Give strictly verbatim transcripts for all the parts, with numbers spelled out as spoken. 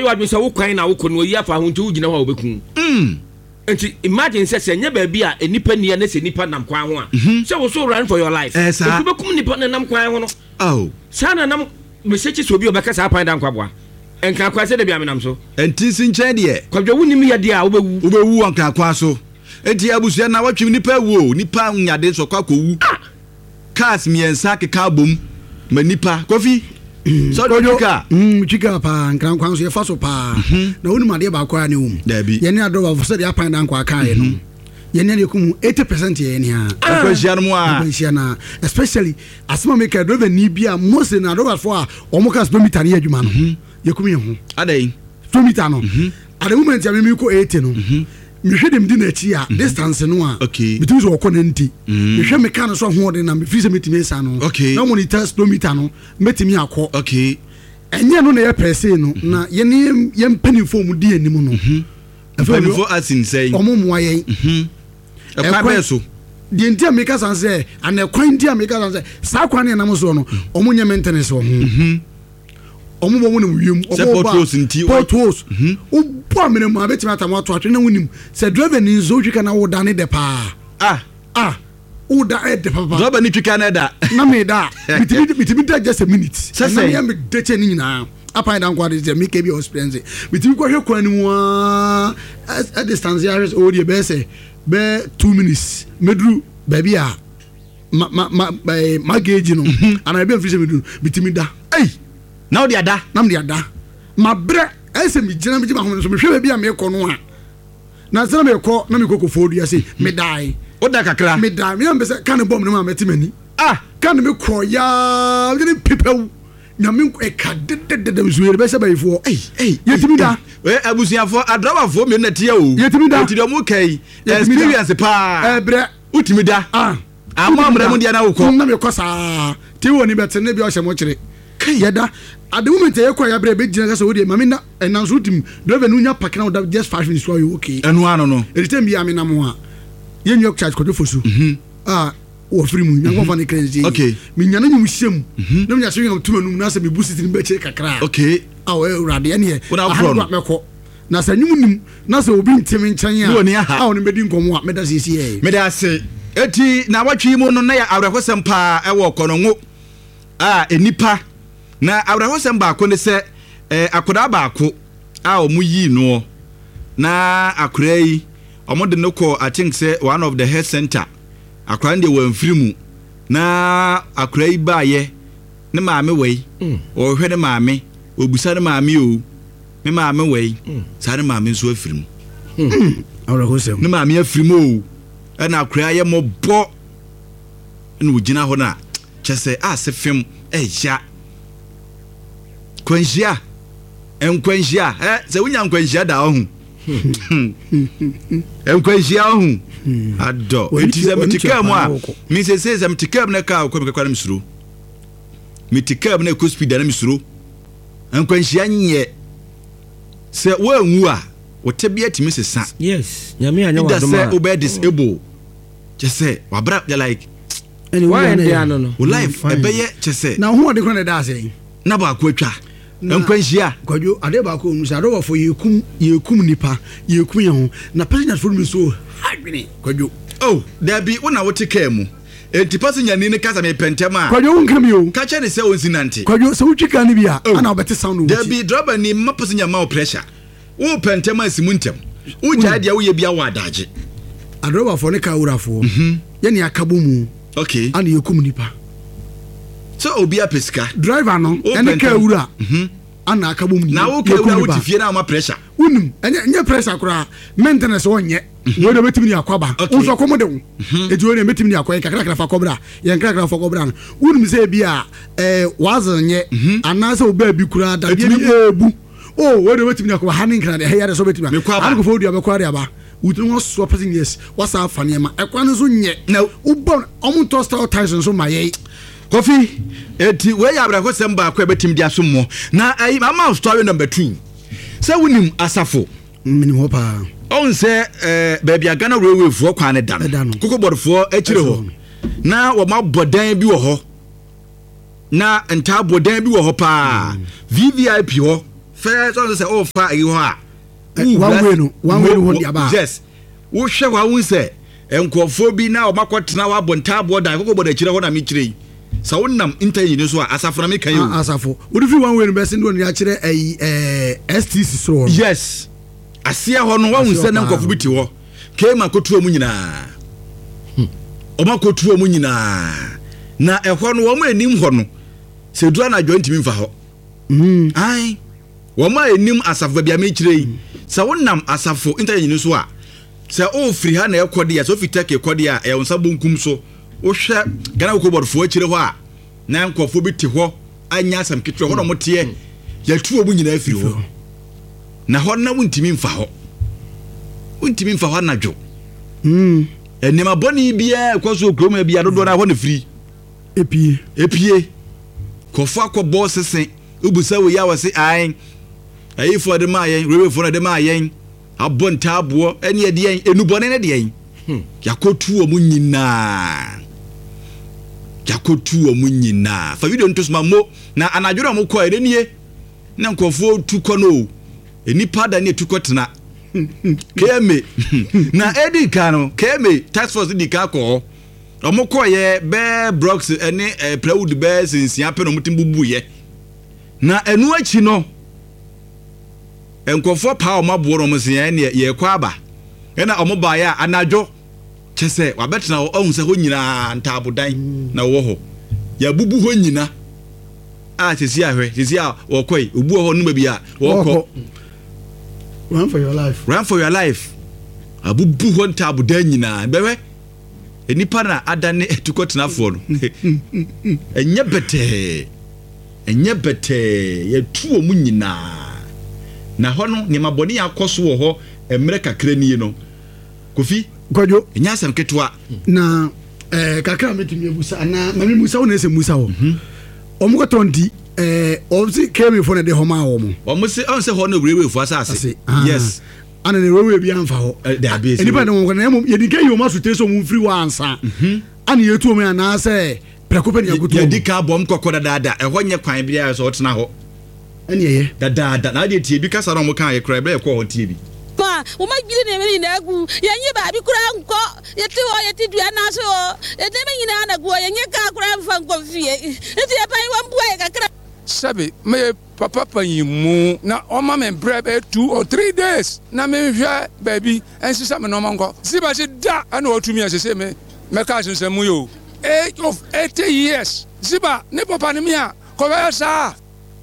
you adwin say wo kwan na wo ko no yi afa ho nti wo gina ho obekun mm enti imagine say say nya ba bi a enipa nie na say nipa nam kwan ho a say wo so run for your life you bekum nipa na nam kwan ho no oh say na nam message so bi obeka say apan dan kwaboa enka kwa say de bi amenam so enti sinchen de kwadwo wunim ye de a obewu obewu anka kwa so enti abusua na watwim nipa wo nipa nyade so kwa kowu cars miensa keka bom manipa Kofi so do chika mm chika pa nkran kwan so ye fa so pa na wonu made ba kwa ne um ye ne adoba fo se de apan dan kwa kan ye no ye ne kum eighty percent ye ne ha akwahia no mu a akwahia na especially asma make driver ni bia most na adoba fo a omo ka speedometer ne adwuma no ye kum ye ho adai speedometer no at the moment ya me ko eighty no me hwe dem di na chi a distance no a bitu so okọ na nti me hwe me kan so ho de na me freeze metimi esa no na monitor speedometer no metimi akọ okay enye no na ye pese no na ye ne ye mpani form di anim no mpani for asin say omo moa ye mhm e kwa be so di ntia me ka san say ana kwan ntia me ka san say sa kwan na nam so no omo nya maintenance ho mhm omo bo wonu wiem omo portos nti portos o bo amene mo abeti mata mo ato atwe na wonim se driver ni zo twika na wo da ne de pa ah ah wo da e de pa pa driver ni twika na da na me da bitimi bitimi da just a minute na me am de che ni na apa dan kwa de me ke bi experience bitimi kwa hwe kwa ni mo a distance ya o de be say be two minutes medru baby a ma ma ma gauge no ana be free medru bitimi da ei now they are da nam they are da ma bre ese mi gina mi gima ho so me hwe bia me ko no a na se na me ko na me ko ko fodu ya se me dai o da kakra me dai me am be se kan bom no ma metimani ah kan me ko ya gini pipew na me ko e ka de de de zuere be se ba ifo ei ei yetimi da we abusuafo adrawa fo me na tie o yetimi da yetimi mo kai experience pa eh bre utimi da ah amamra mu dia na wo ko na me ko sa ti woni bete ne bi o hye mo kire yeda at the moment e kwa ya bre be gina so we mama na enanso tim driver no nya park na just five minutes so you okay enu ano no anytime bi amena mo a ye nyok charge ko fosu ah wo free mu nyango fa ne crazy okay me nyana nyum hyem na me nya so nyam tumanum na se me busi tin be che kakra okay ah we urade ne ye ah me ko na se nyum nim na se obi ntimi nkyanya ah woni bedi nkomo a me da sisi e me da se eti na watwi mu no na ya awrekosem pa e wo konongo ah enipa na awrahosem baako ne se eh akoda baako a omuyi no na akora yi omode no ko I think say one of the health center akora ndi wan firimu na akora yi baaye ne maame wei o hwe ne maame obusa ne maame o ne maame wei sa ne maame so afirimu awrahosem ne maame afirimu o na akora ye mobbo ne ogina ho na chese asefem ehya kwanhia enkwanhia eh se wunya nkwanhia da ho enkwanhia ho ado enti metikam a mi se se metikam na ka ko mekwa na misuro metikam na ko speed na misuro enkwanhia nye se wanwu a wotebia timi sesa yes nyame anya wa doma se obey disable just wabra like anyway no no life ebeye chese na ho de ko na da se na ba ko atwa enkwanhia kwadwo ade ba ko mu sado wofo yekum yekum nipa yekum ye ho na passenger for me so hadwene kwadwo oh there be wona wote ka mu enti passenger ni ne kasa me pentema kwadwo nkam yo ka che ne se onsinante kwadwo se wutwika ni bia ana obete sound there be driver ni ma passenger ma pressure wo pentema simuntem wo ja dia wo ye bia wa adaje adroba fo ne ka wurafo ye ne akabo mu okay ana yekum nipa so obi apeska driver no ene ka wura mhm ana akabo mu na wo ka wura wo tifie na ma pressure unum enye enye pressure kura maintenance wonye wo de betimi ni akwaba wo so komo de wo eti wo de betimi ni akwaba kakra kakra fa kobra ye kakra kakra fa kobra no unum se bia eh wazanye ana se oba bi kura da bi ebu oh wo de betimi ni akwaba hanin kra de he ya de so betimi ana ko fo odi abakwa de aba wutu no so passing yes wasa afane ma ekwa no so nye na ubon omo to start Tyson so maye Kofi eti we ya brako semba akwa betim dia so mo na ai mama story number two say wunim asafo minim ho pa on say eh baby agana rewe fo kwa ne dan kokobodfo akire ho na wo ma bodan bi wo ho na enta bodan bi wo ho pa V V I P ho first on say oh fa you ha one way no one way no dia ba yes wo hwe wa wo say enkofo bi na o makotena wa bonta boda ko boda kire ho na me kire sa wonnam interview ni so asafo na me kan you asafo wo do fi one way no be send no ya kire eh S T C so yes asia ho no wa wo say na enkofo bi ti ho kema kotuo mu nyina o makotuo mu nyina na ehɔ no wo ma enim hɔ no se dua na joint mi mfa hɔ mm ai wo ma enim asafo bia me kire yi sa wonnam asafo interview ni so a se o free ha na ekode ya so fitake ekode a e wonsa bonkum so wo hwɛ gana ko bodfo akire hɔ a na nkofo bi te hɔ anya asam kitwe hɔ no mote ya tuo mu nyina afiri hɔ na hɔ na wontimi mfa hɔ wontimi mfa hɔ na dwo mm enema boni bia kwaso kroma bia dodo na hɔ na free epie epie kofo akɔbɔ sese ubusa wo ya wase ai ayi for de ma yen rewe for de ma yen abon taabo ene de yen enubone ne de yen yakotu o munyina yakotu o munyina fa video ntosma mo na anadworo mo kɔ ene nie na nkofo tukɔ no enipa da ne tukɔ tena keme na edi kano keme task force di ka kɔ omo kɔ ye be Brooks ene Proud be sinsia pe no mutim bubu ye na enu achi no enkofo pa o maboro mo sin ne ye kɔ aba ena omo ba ya anadwo chese wabetena ohun se ho nyina ntabodan na wo ho ya bubu ho nyina a sisi ahwe sisi a wo kɔi obu ho no bia wo kɔ run for your life run for your life abubu ho ntabodan nyina bewe enipa na adane etukotena fo no enye bete enye bete ye tuo mu nyina na ho no ne maboni akoso wo ho emre kakra ni no Kofi Kojo enya asem ketwa na eh kakra metumi ebusa na mami musa wona ese musa wo omo ko tonti eh obsi kemi fo na de ho ma wo mo omo se on se ho na wewe fu asase yes ana ne wewe bi anfa ho de abese enipa no ko na ye di kai yo ma sute so mu free wa ansa ana ye tuo me ana se prekope ni agutu ye di ka bom kokoda dada e ho nye kwan bia so otena ho ene ye dada na de tie bi kasa no mo kan ye kra bia ko ho tie bi pa o ma gbiri ne me na agu ye nyi ba bi kura nko ye ti ho ye ti dua na so ye de me nyina na gu ye nye ka kura mfa nko fie ti ye pa yi wan bua ye kakra sabe me papa panyimu na oma me brebe two or three days na me hwe baby ensisa me no manko siba se da ana otumi asese me me ka sense mu yo age of eighty years siba ne papa ne me a ko be sa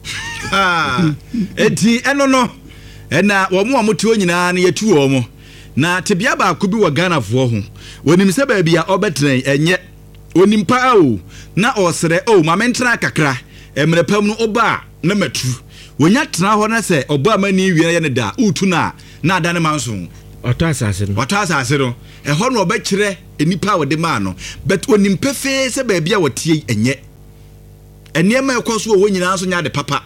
ah eti eno no ena wo mo amoto nyina na yetu wo mo na tebia ba ko bi wo Ghana fo ho wonim se ba bia obetren enye onim pa o na osere o ma mentra kakra emre pam no oba na matu wonya tena ho na se oba mani wie ye ne da utu na na ada ne manso oto asase no oto asase no e ho no obekire enipa wo de ma no but onim pefe se ba bia wotie enye enema ekoso wo nyina so nya de papa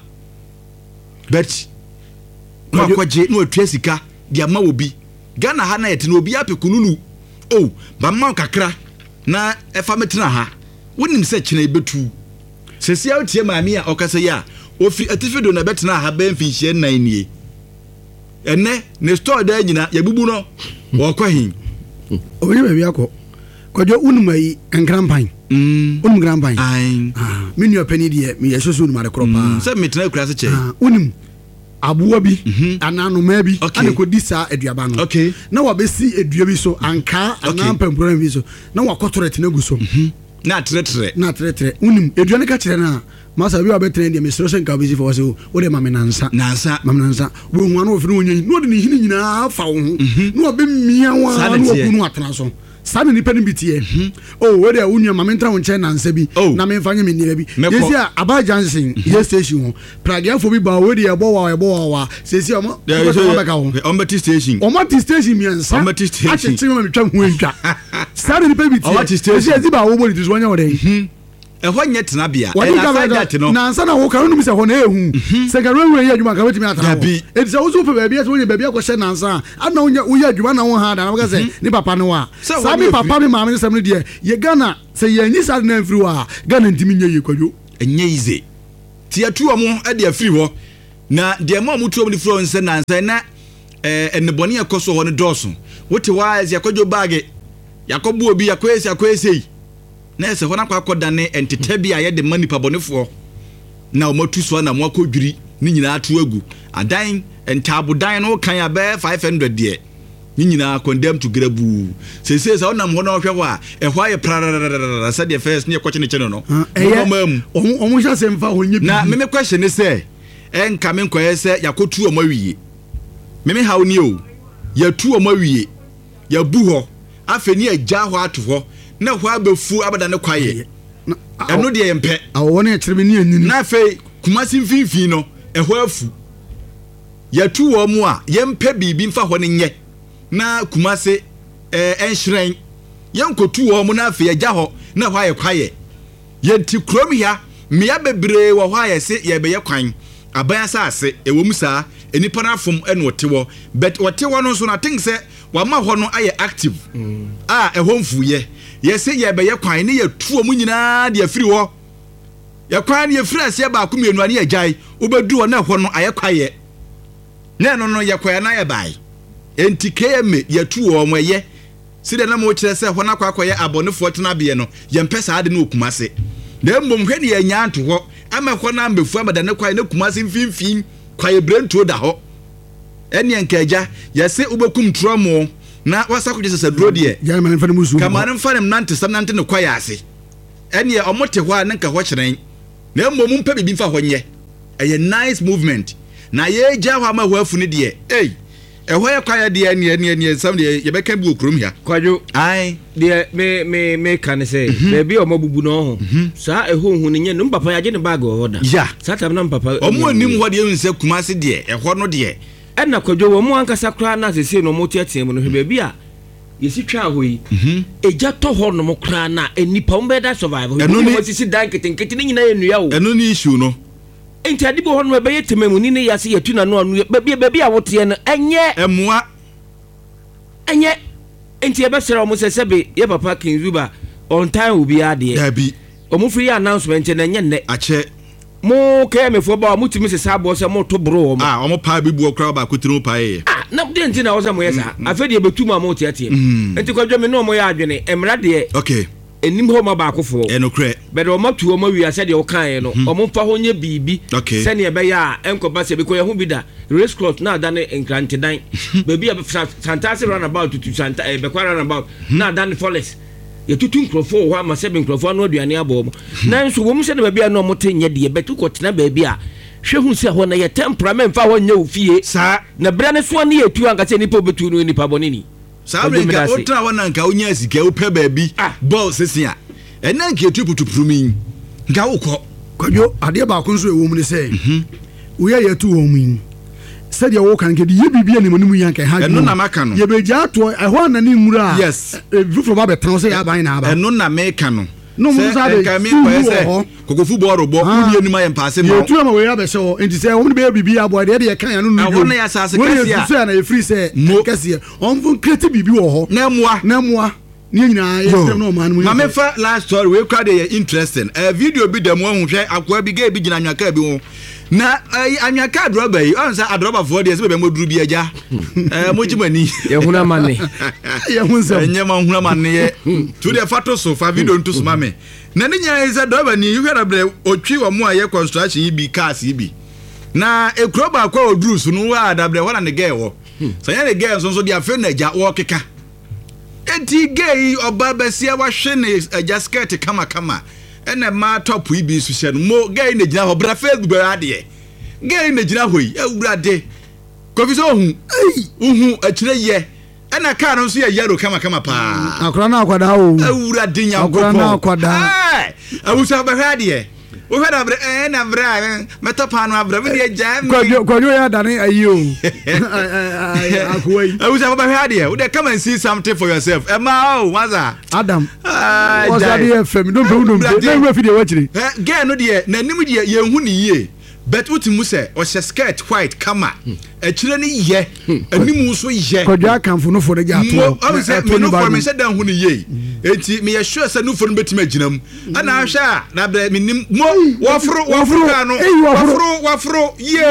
but no kwaje no atwa sika dia ma obi Ghana ha na yete no obi apekununu oh ba ma kakra na efa metena ha wonim se kina betu sesi a otie maami a okasa ya ofi atifido na betena ha ba mfinhie nan nie ene ne store da nyina yabubu no wo kwahin obi ba bi akọ kwajo unumai nkrampan mm unum nkrampan ai ah menu opani die me yesoso unum ade kropa se metena kura se che ah unum abuwa bi ananu ma bi ane ko disa aduaba no okay na wa besi edua bi so anka anampa mpura bi so na wa kotorete na guso na tretre na tretre unim edua ne ka kire na masa bi wa betre ndi administration ka bi si fo so wo de mame nansa nansa mame nansa wo nwa no ofiri onyi no de ni hini nyina fa wo no be mia wa no ku no atena so sabe ni peni bitie oh we dey unya mame ntra wonche nansa bi na me fanye me ni bi yesi aba Johnson yes station ho pragiafo bi ba we dey ebo wa ebo wa sesi omo omo ti station omo ti station mi ansa omo ti station ache ti me twa hu entwa sabe ni peni bitie omo ti station yesi ba wo bo ni tiso nya wo dey e ho nye tena bia e na fa that no na ansa na wo kan no mi se ho na ehu se ka rewe ye adwuma ka wetimi atra e ti se wo so fe ba bia se wo nye ba bia ko hye na ansa ana wo wo ye adwuma na wo ha da na wo ka se ni papa no wa sabi papa mi maame ni sam ni de ye Ghana se ye nyi sa na mfiri wa Ghana ntimi nye ye kwadwo enye ize ti atu omo e de afiri ho na de ma mu tuom ni fro nse na nse na eh enebone yakoso ho ne doso wote wa ya kwadwo bag yakobu obi yakoesi yakoesi na ese ho na kwakoda ne entete bia ye de manipa bonefo na o matu so na mo akodwiri ni nyina atu agu adan entabudan no kan ya be five hundred de ni nyina condemn to grabu se se se onam ho na ohwe ho a ehwo aye prararara se de first ne kwache ne chene no o mam o mo hya se mfa ho nye na me me question ne se enka me nkoye se yakotu o mawiye me me hawo ni o yatu o mawiye ya bu ho afeni agya ho ato ho na ho abefu abada ne kwaye eno de yempe awo ne kyereme ni anini na fe kumasi mfinfin no ehwo afu yatu wo mu a yempe bibi mfa ho ne nye na kumase eh enhyiren yenkotu wo mu na afi agya ho na ho aye kwaye yenti krom hia mia bebre wo ho aye se ye beye kwan aban asase ewo musa enipa na afom eno tewo but wotewo no so na think se wama ho no aye active mm. ah ehwo mfuye ye se ye beye kwan ne ye tuo mu nyina de afiri ho ye kwan ne ye firi ase ba ko mienu ane agyan obedu ho na ho no aye kwaye na no no ye kwaya na ye bai enti keme ye tuo mo ye side na mo kire se ho na kwa kwaye abonefo tena be no ye mpesa ade na okumase na mbom hwe ne ye nya anto ho ama ho na mbefu amada ne kwaye na kumase mfimfin kwaye brento da ho eni enkaja ye se obekum tromo na wasakuje sesa duro de ya man fa musu kama mfa nem nante sam nante ne kwaye ase eni omote ho a nka ho kyeren na mbom mpa bibi mfa ho nye eye nice movement na ye ja ho ama ho afu ne de eh ehwo ye kwaye de eni eni eni sam de ye beka bi okrom hia kwadwo ai de me me me kan se bebi o mabubu no ho sa ehwo hu ne nye no papa ya je ne bag ho da ya sa tam na papa o mu anim ho de ense kumase de ehwo no de ena kwadwo wo mu ankasa kra na sese no mo tietie mu no bebi a yesi twa ho yi eja to ho no mo kra na enipa mo be da survive ho mo sisi dan ketenkete ni nyina enua o eno ni issue no enti adibo ho no be ye tememu ni ne yase yetu na no anu bebi bebi a wote no enye emua enye enti e be sere o mo sesebe ye papa Kinzuba on time obi ade dabi o mo free announcement na enye ne ache mo kemefo ba mo timi sesa abo se mo to bro o ah o mo pa bibu okra ba kutinu pa ye ah na de enti na wo se mo yesa afedi e betu ma mo tiatie enti kwadwo me no mo ya adwene emra de okay enim ho ma ba akofo e no kre but o matu o ma wi ase de o kan no o mo fa ho nye bibi se ne be ya enkoba se be ko ye ho bi da race cloth na da ne enkrante dan baby a fantastic run about to santa e be kwa run about na da ne forest ye tutu nkrofo ho ama se be nkrofo no aduane abo mo na nso wo mu se ne baby a no mo tenye de be tu ko tena baby a hwe hu se ho na ye temperament fa ho nye ofie sa na bra ne so ne ye tu anka se nipa obetu no nipa bonini sa brinka otra wona nka onya sika o pe baby ball sesia ena nka etu putupurumi nka wokọ kwadwo ade ba ko nso ewo mu ne se wo ye ye tu wo mu said wo kan ke ye bibia ni monu mu yanka ha eno na maka no ye be gya to ehwo na ni mura yes vufro ba betan se ya ban na ba eno na meka no no mu sa be ka mi ko ese kokofu boro bo uni enuma ye mpase ma ye tu ma we ya be so enti se wo be bibia bo de de kan ya no no wo na ya sase kasia wo se na ye free se kasia on fun kreti bibi wo ho na mua na mua ni nyina ye sem no man mu ma me fa last story we kwa de interesting a video bi dem wo hwehwe akwa bi ga bi gina nwaka bi wo na anyaka droba yi on sa adroba for de se be moduru bi agya eh mojimani ye huna mane ye hunsa enye ma huna mane ye to the photo so fa video nto suma me na ne nya is droba ni hwera bre otwi wo mu aye construction yi bi cars yi bi na ekroba akwa oduru so no wa adabre wona ne ge wo so nya ne ge so so dia fe na agya wo keka enti ge oba besia wa hwe ne agya skirt kama kama ene ma top yi bi su hye no mo ge ne gina ho bra Facebook ba ade ge ne gina ho yi awurade kofi so hu uhu akire ye ena car no so ye yellow kama kama pa akora na akwada o awurade nyanko akora na akwada eh awusa ba hade o hada bre eh na bra meto pa no abra me jam kwadwo kwadwo ya dane ayo akwai awusa ba hade o de come and see something for yourself ema o waza Adam was that the F M don't do don't do video watching eh ge no de na nim de ye hu ni ye but utimu say o she skirt white kama echire ni ye animu so ye kodwa kanfo no for the ato I say me no for me say dan hu ni ye enti me ye sure say no for no betima aginam ana ahwa na bra me nim mo wafro wafro ka no wafro wafro ye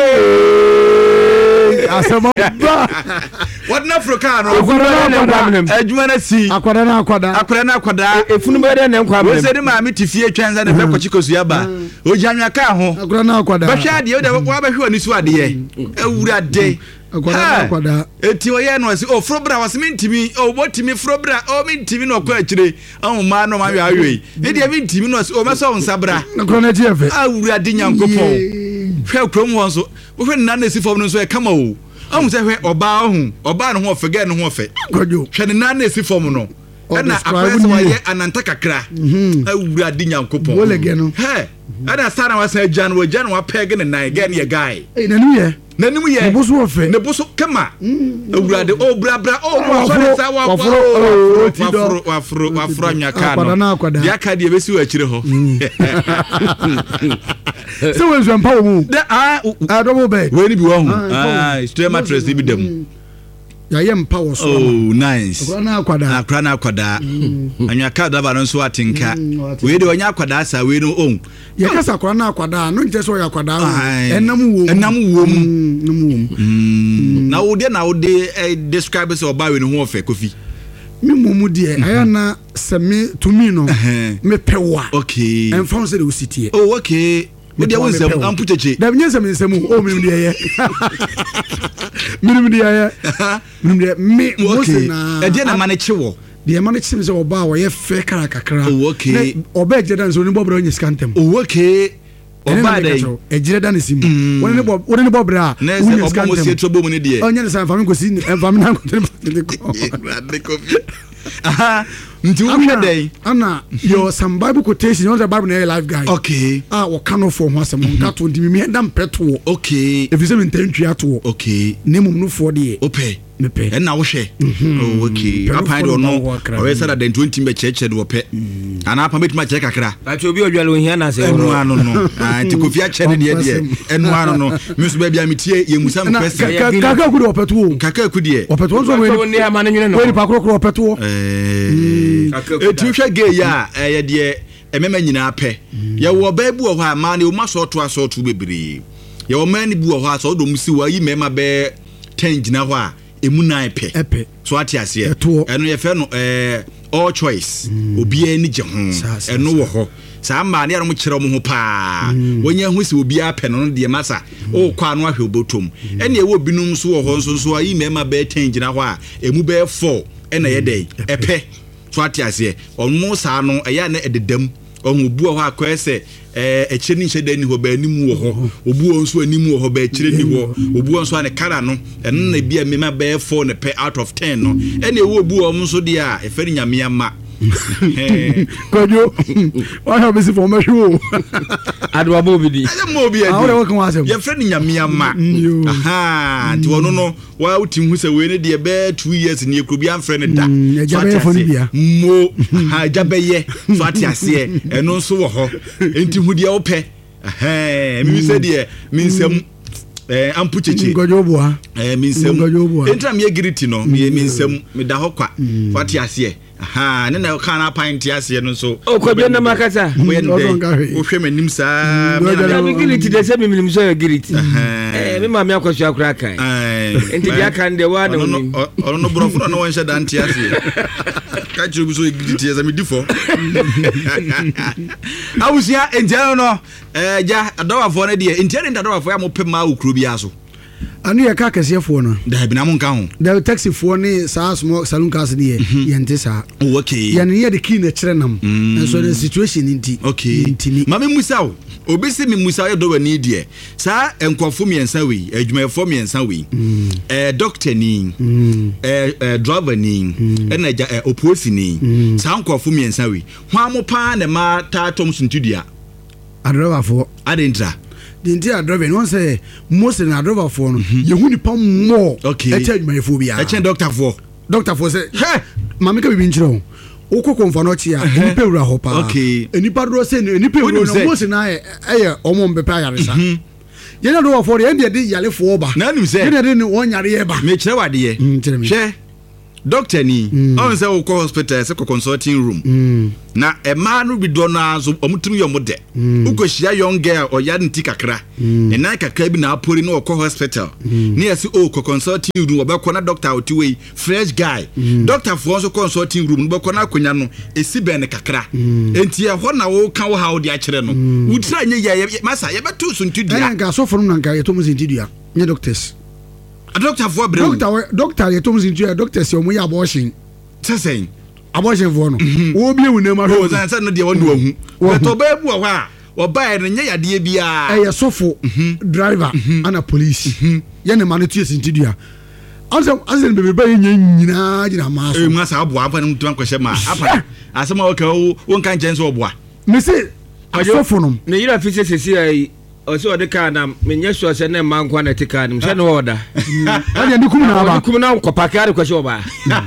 asema what na afro ka no adwuma na si akwada na akwada akwada na akwada efunu be de na nkwa we say ma me tifie twanza na fe kwachikosu aba ojanwa ka ho akwada na akwada ba hwa de wa ba hwa ni so ade ye awura de akwada akwada eti oye no si o frobra was me ntimi o botimi frobra o me ntimi no kwa akire o ma no ma wi awe e de me ntimi no si o me so nsabra akwada na tie fe awura de nyankopon hwe krom ho so wo hwe nna na si fom no so e kama o amu se hwe oba ho oba no ho fege no ho fe godjo hwe nna na si fom no ana akwai so ye ananta kakra awura de nyankopon wole ge no he ana sana wa sa jan wa jan wa pege ne nine ge ne guy e nanu ye nanu ye ne boso ofe ne boso kama awura de o bra bra o mo so ne sa wa wafro wafro wafro wafro anyaka no ya ka de besi wa akire ho so we zwan pawo mu ah a double bed we ni bi wo hu ah straight mattress bi dem ya yem power so oh nice akwada na akwada akwada na akwada anyaka da ba no so atinka we de onya akwada sa we no on ya kasa akwada na akwada no nje so ya akwada enam wo enam wo mu enam wo na wo de na wo de describe so ba we no ho ofe kofi mi mumu de aya na se me to me no me pewa okay en fam se de usitie oh okay me de won sem ampucheche da nyɛ sem nsɛm o mi de yɛ mi de yɛ mi de me mo se na e de na mane chewo de ma ne chim sɛ oba wo yɛ fɛ kara kakra oh okay oba gye dan so ni bobra onye skantem oh okay oba de e gye dan sim woni ne bob woni ne bobra onye skantem oba mo se trobo mu ne de onye ne san fami ko si fami na ko aha nti wo hwe dey ana your some bible quotation on the bible na life guide okay ah wo kano for ho asem nka to ndimi me dam peto okay if you say me ntantwi ato okay nemum no for de ope me pe en na wo hwe oh okay apa do no o say that twenty be cheche do pe ana apa metima cheche kakra ati obi odwale ohia na se enu anu no ah ti kofi a che ne de de enu anu no me so ba bia metie ye musa me pese kaka ku de opeto kaka ku de opeto so we ni ama ne nwene no we ni pa krokro opeto eh etu hwe ge ya ye de emema nyina pe ye wo ba bu ho ama ne o ma so to aso to bebre ye wo ma ni bu ho aso do musi wa yi mema be ten gina ho a emu nine pe epe so ati ase eno ye fe no eh all choice obi ani je ho eno wo ho sa ma ne ro mo kire mo ho pa wonya hu se obi apɛ no de masa o kwa no ahwe obotom ene ye wo binum so wo ho nso so ayi mema be ten gina ho a emu be four ena ye dey epe so ati ase onmo sa no eya na ededam ohun obu ho akwese eh echire ni hyeda ni ho ba animu wo ho obu nso animu wo ho ba echire ni ho obu nso ane kara no eno na bia mema be four ne pe out of ten no ene wo obu o nso de a eferi nyame ama kojo wa ha bisi for meshu adwa bobi di mo bi adi ah wo kan ye friend nyame ama aha ti wono no wa uti hu se we ne de be two years ni ekro bi amfre ne da mo ha jabeye so ati ase eno nso wo ho enti hu de wo pe aha mi se de mi nsem eh ampucheche gojo boa eh mi nsem entra me giriti no mi mi nsem mi da ho kwa so ati ase aha ne na ka na pint ase no so o ko be na makasa wo hwe manim saa mi giriti de se mi minim so giriti eh me ma me akwasu akura kan enti dia kan de wa na oni ono no brofo no won hye da nti ase ka chiru bi so giriti ase mi difo awusia enjano no eh ja adawafo ne de enti ne adawafo ya mo pema ukuro bi aso anu ye ka kasefo no da bi na mo nka ho da taxi fo ni sa small saloon cars de ye nte sa okay ya ne ye de key na kire nam so the situation nti okay ntimi mama musa o obi se mi musa ye do wani de sa enkofo miensa we adwumayefo miensa we eh doctor ni eh driver ni ena ja oposi ni sa enkofo miensa we hwa mo pa na ma ta tom suntudua adroba fo adentra dinti adroba no say most na adroba fo no ye hu nipa mo e cha adwumayefo bia e cha doctor fo doctor fo say he mama ka bibi nchiro oko konfano chi a ni pewura ho pa okay enipa do say enipa pewura no most na e ye omo mbepa yaresa yɛn do wɔ for yɛn de de yale fo ba na nim sɛ yɛn de ne wɔn yare yɛ ba me kyerɛ wade hwɛ doctor ni on say wo hospital say consulting room na e ma no bi do na so omutum yo mode uko hia young girl o ya nti kakra e na kakra bi na apori na wo hospital na yesi o consulting room obekọ na doctor otiwe fresh guy doctor for so consulting room obekọ na akonya no esi ben kakra enti e ho na wo kan wo ha wo de a kire no wutira nye ye masa ye betu so ntidua nka so for no nka ye to mo ntidua nye doctors a doctor for bre doctor doctor ye to mo ntidua doctor se o mo ya abortion sesen abortion for no wo bi ewune ma ho san san no de wo hu beto ba bu ho a oba e nye yade bia eh ye sofo driver ana police ye ne ma no tie ntidua anse anse bebe ba nya nyina gina ma so e mu asa abo apa no tuan kwhye ma apa asema wo ka wo nka nchen so oboa me se asofo no ne yira fi se se ai o se o de ka na menye so se na ma nkwa na tika nim se ne oda ani ndi kum na ba kum na ko pakare kwhye oba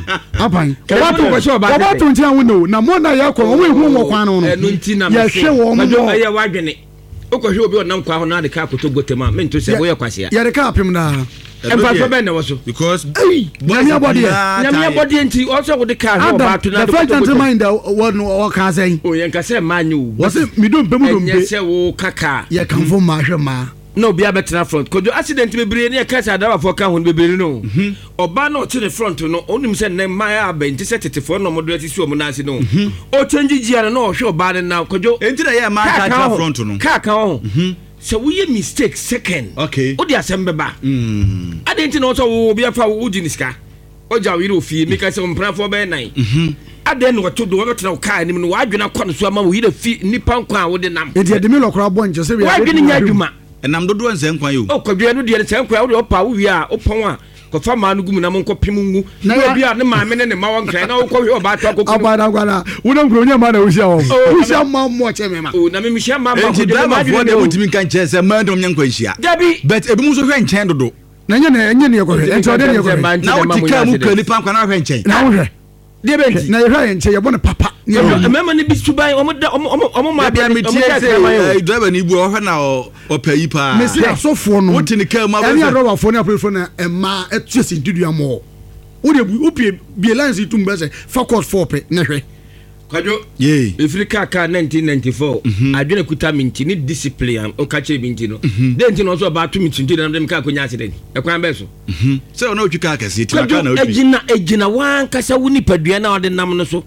apan ba to kwhye oba ba to ntia wo no na mo na ye ko wo ehu wo kwan no no ye hwe wo mo ye wadwene o kwhye obi o nam kwa ho na de ka koto gotema me nto se wo ye kwase ya ye de ka apem na empa so ben na wo so because nyamia body nyamia body enti also wo de ka ho ba to na the first time mind one o ka say o ye nka se manyu wo se mi do mpem do mpe ye se wo kaka ye kan fo ma hwe ma no bia betra front kojo accident bebre ne ka sa dawa fo ka ho bebre no oba na o ti the front no onim se ne ma ya ba nti se tetefo no modo ati si o mo na ase no o change gia no o hwe oba ne na kojo enti na ye ma ka front no ka ka ho so we mistake second okay o di asem beba mm adenti no so wo bia fa wo di niska o ja wire ofie me ka se mpran fo be nine mhm aden no to do wo tena o ka anim no wa adwena kwa no so ama wo yire fi nipa nkwa a wo de nam enti de me lokora bo nje se we adwene nya adwuma enam dodo nse nkwa yo o kwadwe no de nse nkwa wo de opa wo wi a opon a ko fa ma no gum na mo nko pem ngu na bia ne ma me ne ne ma won kran na wo ko hwe oba to kokko abada gwala wo na ngro nya ma na wo sia wo wo sia ma mo che me ma o na me mi sia ma ma ko de ma fo de mutimi kan che se ma dom nya nkwa nsia gabi but ebi mu so hwe nchen dodo na nya na nya ne ko hwe enti o de ne ko hwe na wo tika mu kani pa nkwa na hwe nchen na wo hwe de benti na ye hwe nchen ye bo ne papa ne mema ne bi suban omo omo omo ma bia me tie se driver ni bu o hwe na o payi pa me se asofo no wo tini ka ma eni adroba fo ne apre na ema etu se ntidua mo wo de bu opie bi lance tum be se focus four pe ne hwe kwajo ye Africa ka nineteen ninety-four adwene kuta minti ni discipline o ka kire binti no de nti no so ba to minti na dem ka konya accident e kwan be so se ona otwi ka kase ti aka na otwi ejina ejina wan kasa woni padua na ode nam no so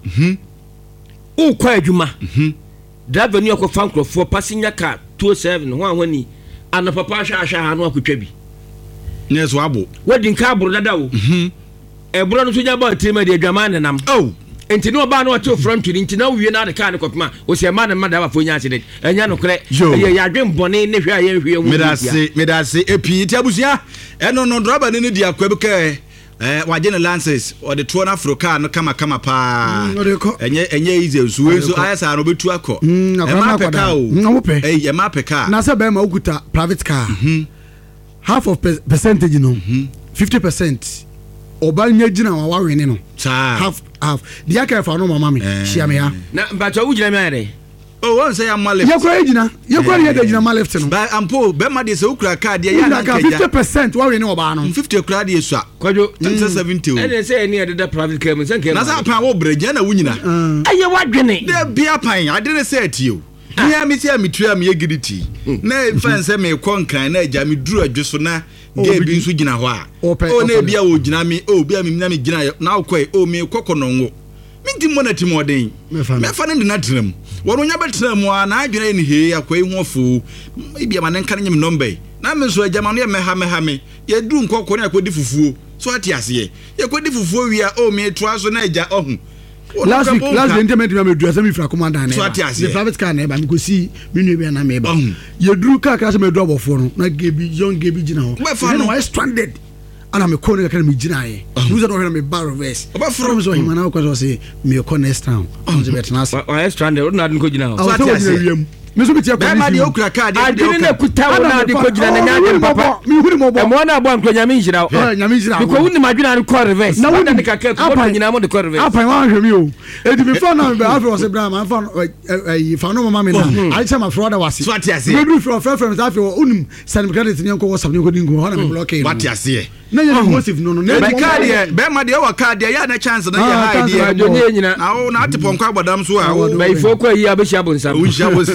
o kwa adwuma driver ni akọ fan crop for passenger car two oh seven ho ahoni ana papa hwa hwa ha no akotwa bi ne so abo wedin ka aburo dada wo e buro no so nya ba trima de adwama ne nam oh enti no ba no ato front ni enti na wie na de car ne kopma o se ma ne ma da ba fo nya accident enya no kre ye ya adwen bone ne hwe aye hwe mu medase medase epi ti abusia eno no driver ne ne di akwa bi ka eh waje ne lances o de tuo na Africa no kama kama pa enye enye easy so so ayasa no betu akọ e ma peka o eh e ma peka na se be ma ukuta private car half of percentage no fifty percent oba nya gina wa wawene no half half dia ka fa no mama me shia me ha na mbacho ugina me ade oh one say am left ye ko ejina ye ko ye de gina ma left no ba ampo be ma de se ukura card ye ya na ka fifty percent wawene oba no fifty card ye so kwajo seventy ene say ene de private car me say na sa pan wo breje na wunyina aye wadwene de bia pan ade ne say atio ni am say am tria me yegiriti na fan say me konkan na aja me duru adwoso na ge bi nso gina ho a o na bia wo gina me o bia me na me gina na okoi o me kokononwo minti monati moden me fa ne de na tram wono nya betra mu a na adwene ni he akwai hu ofu bia ma ne nka nyem number na me so agama no ye meha meha me ye duru nkoko na akodi fufuo so ati ase ye kodi fufuo wi a o me toa so na aja ohun last week last week interment me do asem ifra commander na the private car na ba me go see me nu bia na me ba ye duru car car so me do obofo no na gebi young gebi gina ho no I stranded ana me ko ne ka me gina ye who's that over me bar reverse obofo so him na ko so say me ko next town on the bet na I stranded na ko gina ho so ati ase me so bitia be ma de okura card de de na kuta wona de ko gina na nya papa me huri mo bo e mo na bo anko nyame njira eh nyame njira because woni madwina no call reverse na woni de kaka ko nyina mo de call reverse apa wa hwe mi o e di me phone na be afro was bra man phone eh fa no mama me na I tell my brother was so atiase me do from friend friend afro unim send credit ni nko WhatsApp ni ko dingo ho na me block e atiase na nya Joseph no no na card e be ma de o card e ya na chance na ya hide do nye nyina na o na atepon kwa gbadam so a o bai fo kwa yi abehia bonsa o hia bo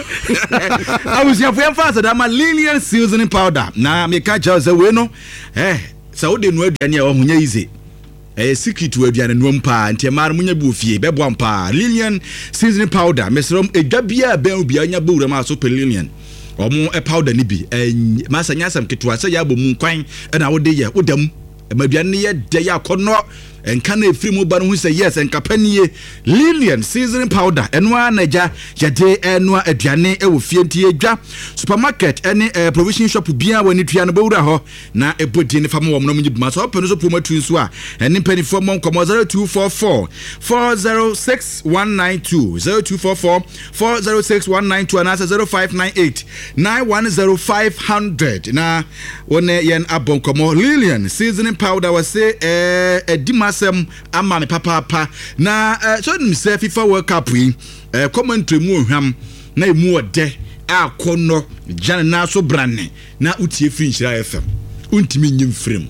awusia fo yemfa so da ma Lilian seasoning powder na me ka cha say we no eh sa wo de no aduane e wo hunya ize eh secret wo aduane no mpa ntia mar munya bu ofie be bo mpa Lilian seasoning powder mesrom edwa bia ben bia nya bowura ma so pe Lilian omo e powder ni bi eh masa nya sam ketwa say ya bo mu kwan e na wo de ye wo dam e maduane ye de ya kono enka na efiri mu ba no hu say yes enka panie Lilian seasoning powder enwa naja yade enwa aduane e wo fie ntie edwa supermarket ene eh, provision shop bia wani tua no bawura ho na ebodi ne fam wo no munyi buma so open so promo tu nso a ene penifo mo nkomo zero two four four four zero six one nine two zero two four four four zero six one nine two and zero five nine eight nine one zero five zero zero na wone yen abon komo Lilian seasoning powder was say eh edimas ama me papa papa na so nim say FIFA World Cup yi eh commentary mu ohwam na emu ode akono jana na so brane na utie free Nhyira F M untimi nyim frem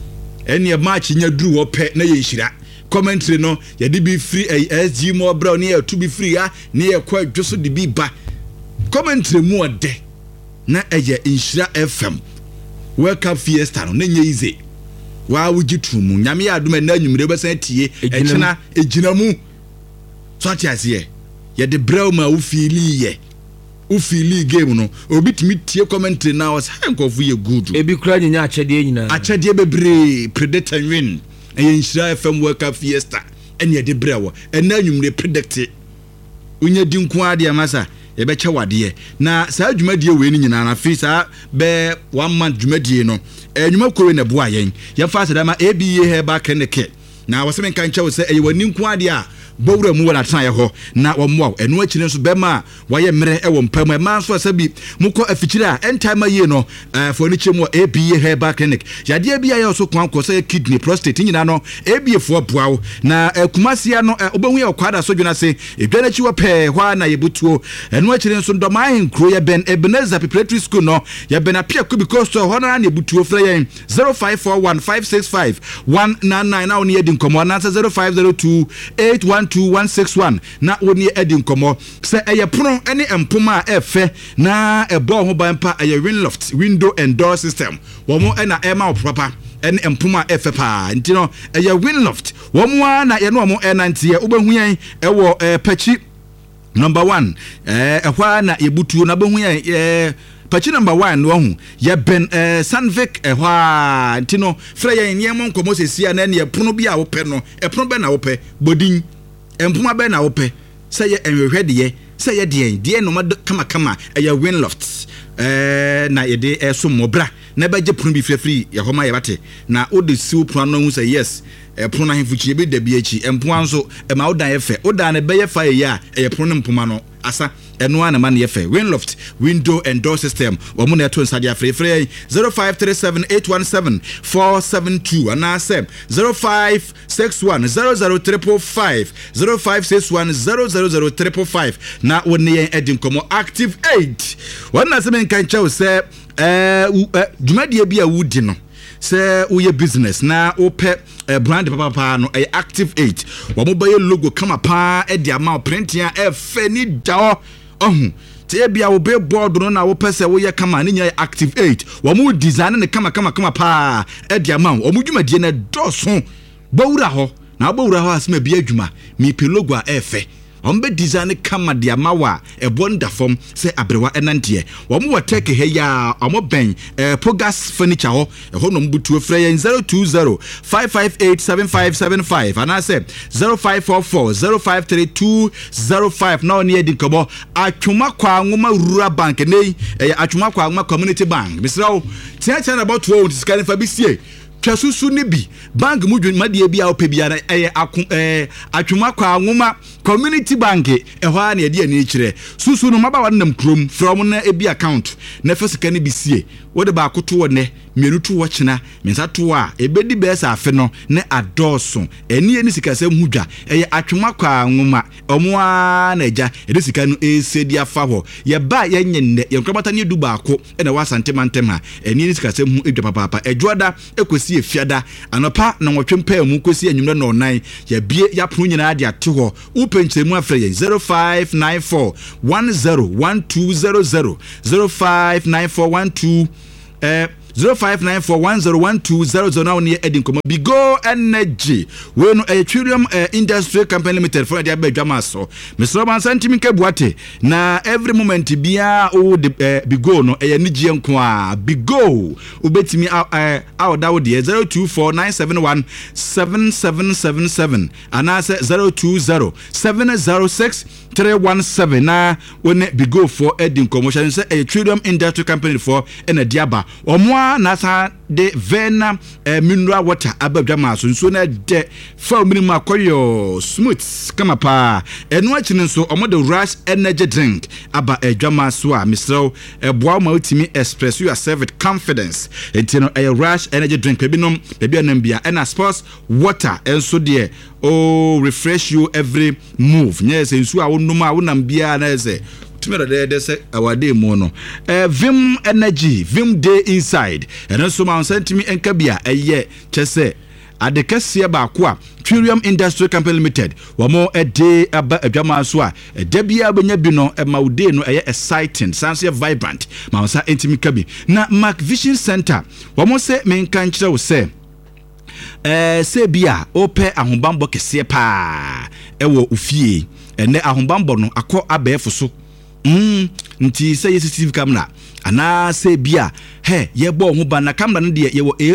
ene match nya duru wo pe na ye Nhyira commentary no ye de bi free S G mo bra ne ye to be free ya ne ye kwa dwoso de bi ba commentary mu ode na eye Nhyira F M World Cup fiesta no na nye ize wa wujitu mu nyame ya aduma na nyumire besan tie ekina ejina mu so atiase ye de brew ma wo fili ye wo fili game no obi timi tie commentary na was hankofu ye good ebi kura nyanya achede nyina achede bebre predator win eye Nhyira F M World Cup fiesta ene ye de brew ena nyumire predict unya dinku ade amasa ye be che wade na saa adwumadie we ni nyina na fi saa be one month dwumadie no enwuma kowe na boa yen ye fa se da ma A B A Herbal Clinic na wose men kan che wo se e wani nku ade a bowura mu wala tan ye ho na wo mo enu akire nso be ma waye mere e wo mpam e ma nso asabi mukọ afikire a entime ye no for ni chemu A B A Herbal Clinic yade bia ye so kwan ko se kidney prostate nyina no A B A fo boawo na akumasia no obehu ye kwada so dwuna se edwana chi wo pe hwa na ye butuo enu akire nso ndoma henkro ye ben Ebenezer Preparatory School no ye ben apia kubi costo ho na ye butuo fra ye zero five four one five six five one nine nine na oni ye din komo na zero five zero two eight one two one six one na woni edi nkomo se eye pono ene empoma efe na ebo ho ban pa eye Winloft window and door system wo mo ena ema opapa ene empoma efe pa ntino eye Winloft wo mo na ye no mo enantie obehu yen ewo pachi number one eh ehwa na yebutuo na behu yen eh pachi number one no hu ye ben eh Sanvic ehwa ntino fra yen ye mo nkomo sesia na ne pono bia wo pe no e pono be na wo pe bodin empuma be na wo pe say ye enhwehwede ye say ye de de no ma kama kama e ye Winloft eh na ye de eso mobra na ba je pono bi frefri ye homa ye bate na o de siw pono no hu say yes e pono na hemfuchi be da bi achi empuma nso e ma odan ye fe odan ne be ye fa ye a e pono empuma no asa eno ana man ye fe Winloft window and door system wo mo na to nsade afrefre zero five three seven eight one seven four seven two ana sem zero five six one zero zero three five zero five six one zero zero zero three five na woni yen edin komo active eight wona se men kan chew se eh dwumadie bia wudi no se uye business na ope uh, brand papa pa no uh, active eight wo mo baye logo kama pa e dia ma print ya e fe ni da ohun te bia wo be board no na wo pese wo ye kama ni nya active eight wo mo design ne kama kama kama pa e dia ma wo mo dwumadie na doso bawura ho na bawura ho asema bia adwuma mi pe logo a e fe ombe design kama dia mawa e bonda form se abrewa enantie wo mo take he ya omo ben eh, Pogas furniture ho e ho no mbutu frɛ zero two zero five five eight seven five seven five and I say zero five four four zero five three two zero five na oni edi kobo atwuma kwa ngoma rura bank nei e atwuma kwa ngoma community bank misrawo tia tia about wo scan fa bisie twasusu ne bi bank mu dwumadie bi a opɛ biara ɛyɛ eh atwuma kwa nwoma community bank ɛhɔ a na yɛde ani kyerɛ susu no maba wanam krom from na ebi account na fa sika ne bi sie wo de ba akoto wɔ ne mienu to wɔ kyena mensa to a ebedi bɛsa afe no ne adɔso ɛni ni sika sɛm hudwa ɛyɛ atwuma kwa nwoma ɔmo a na agya ɛde sika no esedi afa hɔ yɛ ba yɛ nyenne yɛ nkrabata ne du baako ɛna wa asante mantem ha ɛni ni sika sɛm hu edwa papa edwoada ekosi efiada anopa na wɔtwempa mu kosi anwumre na onan yɛ bie ya pro nyina de ate hɔ upenkyemu afrɛ yɛ zero five nine four one zero one two zero zero zero five nine four one two eh zero five nine four one zero one two zero zero now near Edin Komo Bigo Energy we no a Trillium uh, Industry Company Limited for the Abedjama so Mister Roman Santimi Kebuate na every moment bia o de uh, Bigo no e nigi enko a Bigo ubetimi uh, out that there zero two four nine seven one seven seven seven seven and answer zero two zero seven zero six three one seven na when Bigo for Edin Komo say a Trillium Industry Company for en a diaba omo nasa de vena eh, mineral water abadwama so nso na de fa minimum akoyo smooth kama pa eno achi nso omo de rush energy drink aba adwama so a misro eboa ma utimi express yourself with confidence entino a rush energy drink bebinom bebi anambia and sports water enso de oh refresh you every move yes enso a wonum a wonam bia na ese tumero de de se awade mu no eh vim energy vim day inside and so ma sentimi enka bia eye chese adekase ba ko a Trillium Industry Company Limited wamo ede aba adwama so a ede bia benya bi no e maude no eye exciting sanse vibrant ma sa entimi kabi na Mark Vision Center wamo se menka nkyere wo se eh se bia ope ahombambo kese pa ewo ofie ene ahombambo no akọ abefo so Mm, nti say C C T V camera ana say bia he ye bo ho ba na camera no de ye wo eh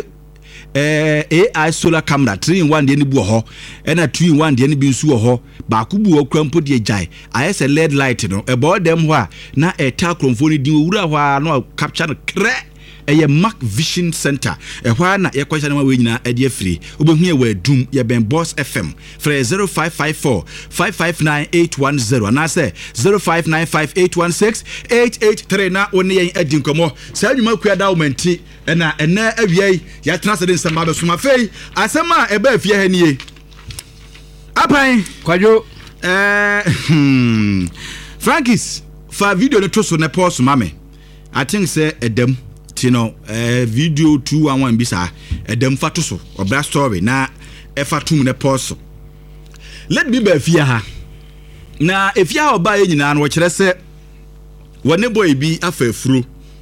A I solar camera three in one de ni bu ho e na two in one de ni bi nsu ho ba ku bu okrampo de jai ayese L E D light no e bo dem ho a na e ta kromfo ni din owura ho a no capture no kre eye Mark Vision Center e hwa na ye kwasha na we nyina e de afiri obehu ye wa dum ye ben Boss F M for zero five five four five five nine eight one zero and I say zero five nine five eight one six eight eight three na oni yen Edin Komo sa nwuma kua da womenti e na ena awie ya tena sede nsama be soma fei asema e ba afie ha nie apan kwadwo eh hmm. Frankis fa video no toso na pause mame I think say edem tino eh video two one one bisa edem fato so obra story na e fatum ne pause let me be fia ha na efia oba e nyina no wo kire se wone boy bi afa afuro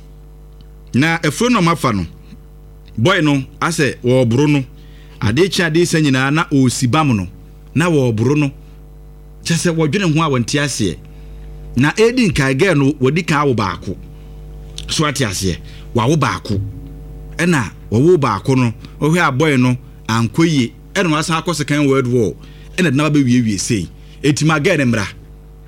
na afuro no mafa no boy no ase wo buru no ade chi ade se nyina na osibam no na wo buru no chese wo dwene ho a wonte ase na Edin kai girl no wodi kan wo baako so ate ase wa wo baako ena wo wo baako no wo hwe aboy no ankoye ena ma san akose kan world war ena na ba wie wie sei etima girl ne mra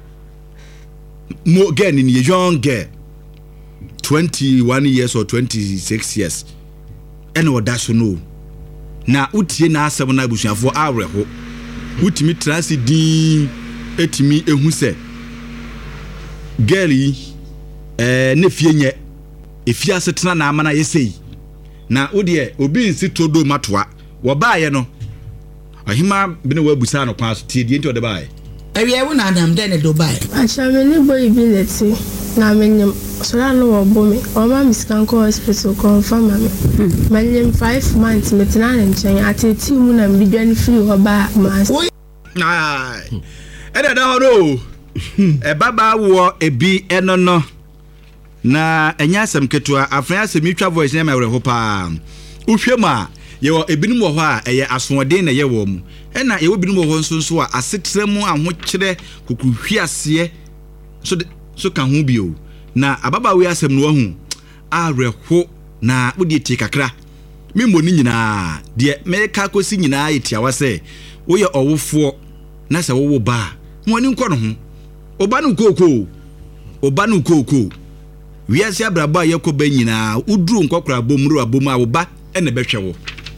mo girl ni young girl twenty-one years or twenty-six years ena wo da so no na utie na asem na abusuafo awreho utimi transidin etimi ehu se girl yi eh ne fie nye efia setena na amana yesei na odie obi nsi todo matoa wo baaye no ahima bene wa busa no kwa so tie die nti ode baaye ewie wo na adam den ne do baaye achame ni boy bi leti na menyem so no wo bomi o ma miskanko hospital confirm me menyem five months metena na nchen ateti mu na mbidwani free ho ba mas ai ede da ho no e baba wo ebi enono na enya asem ketua afran asem twa voice na mewre ho pa uhwema ye wo ebinum wo ho a eye asonden na ye wo mu ena ye wo binum wo ho nso nso a asetremu aho kire kukuhwiase so so ka ho bio na ababa we asem no hu areho na wodi tie kakra memmo ni nyina de me ka kosi nyina yetia se wo ye owofo na se wo wo ba mo ni nko no ho oba no kokoo oba no kokoo wiase abraba yakoba nyina uduru nkokora bomuru abomu awoba ene behwe wo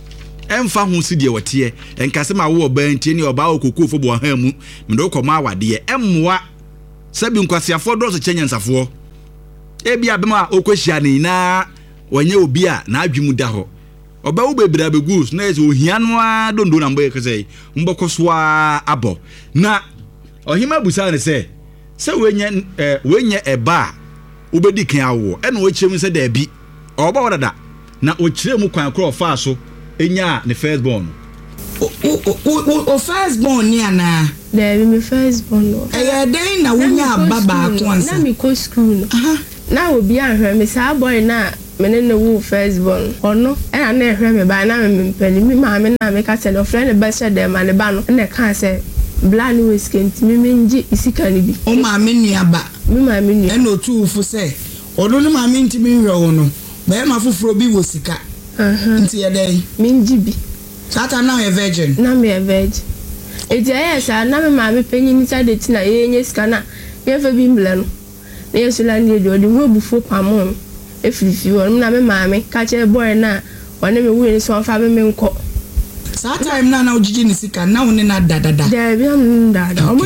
emfa ho si de wote enkase ma wo oba ntie ne oba okokofo bo han mu mede okoma awade emmoa sabi nkwasiafo do so kyenyensafo ebi abema okohia ne na wanye obi a na adwemu da ho oba wo bebra begus na ese ohia no a dondo na mbo yekese mbokoswa abo na ohima busa ne se se wenye eh, wenye eba ubedi kan awo e na o kyerem se da bi oba wodada na o kyerem kwan kro fa so enya ne first born o o o first born ni ana da bi me first born no eh den na wonya baba akwansa na me ko school aha na obi ahwe me sa boy na mene ne wo first born ono e na na ehwe me ba na me mpani mi ma me na me ka tell friend be se dem ma ne ba no na ka se bla ni weskent mi menji isika ni bi o ma me nuaba mi ma me nua e no tu fu se ono ni ma me ntimi hwe wo no be ma fufuro bi wo sika aha nti ye dai menji bi sata na e virgin na me e virgin e je yes na me ma me penyi ni sa de ti na ye nye sika na ye fa bi mbla no na ye sula ni de odi ho bufo pamon e fifi won na me ma me ka che boy na wona me wu ni so fa me me nko sa time na na ojiji ni sika na woni na dadada da bi am dada omo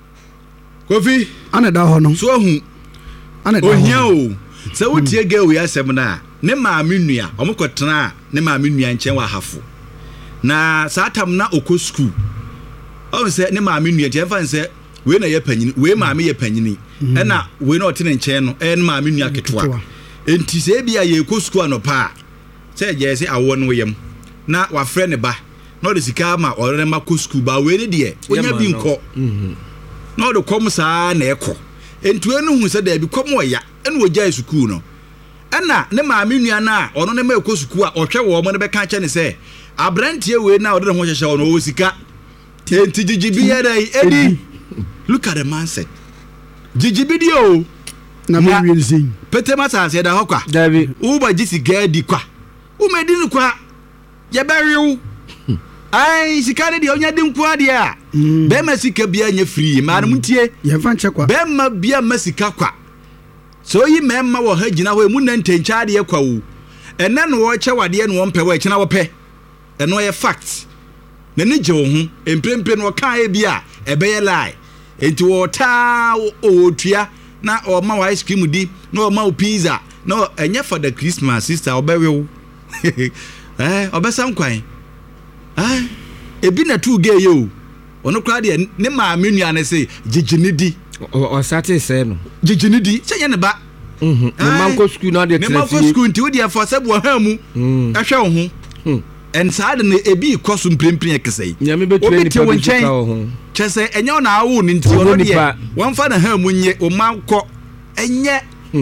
Kofi ana da ho no so hu ana da ohia o se wotie ge we asem na ne ma menua omukotena ne ma menua nchen wa hafo na sa tam na oko school o se ne ma menua je fa nse we na ye panyini we ma me ye panyini e na we na otene nchen no e ne ma menua ketwa enti se bia ye eko school anopa se je se awo no yem na wa frɛ ne ba na de sika ma ɔre ma ko school ba we ne de onya bi nko mhm na ɔde kom saa na ɛkɔ enti enu hu se da bi kom ɔya ɛna ɔgya school no ɛna ne ma menua na ɔno ne ma eko school a ɔhwɛ wɔ mo ne bɛka kyɛ ne sɛ abrantie we na ɔde ho hyehyɛ ɔno wɔ sika enti gigibi ya dai edi look at the mindset gigibi di o na me wi nsin pete masa se da hokwa dabi wo ba gisi gadi kwa wo medi ni kwa ye bɛrew ai sika ne de onya di nkwa de a be ma sika bia nya free ma no muntie ye fa nche kwa be ma bia ma sika kwa so yi me ma wo ha gina ho mu na ntencha de kwa wo ene no wo kye wade ne wo mpɛ wo kina wo pɛ eno ye fact na ne je wo ho emprempe no ka e bia e be ye lie enti wo ta o tua na o ma ice cream di na o ma pizza na enye for the Christmas sister obewe eh obesam kwan ah ebi na tu ge ye o ono kra de ne ma menua ne se giginidi o sate se no giginidi se ye ne ba mhm ne manko school na de ne manko school nti wo de for se bo ha mu ehwe wo ho en saade ne ebi koso mprempren ekesei nyame betwe ni pa ka wo ho chese enye na awu ni nti ono de won fa na ha mu nye o manko enye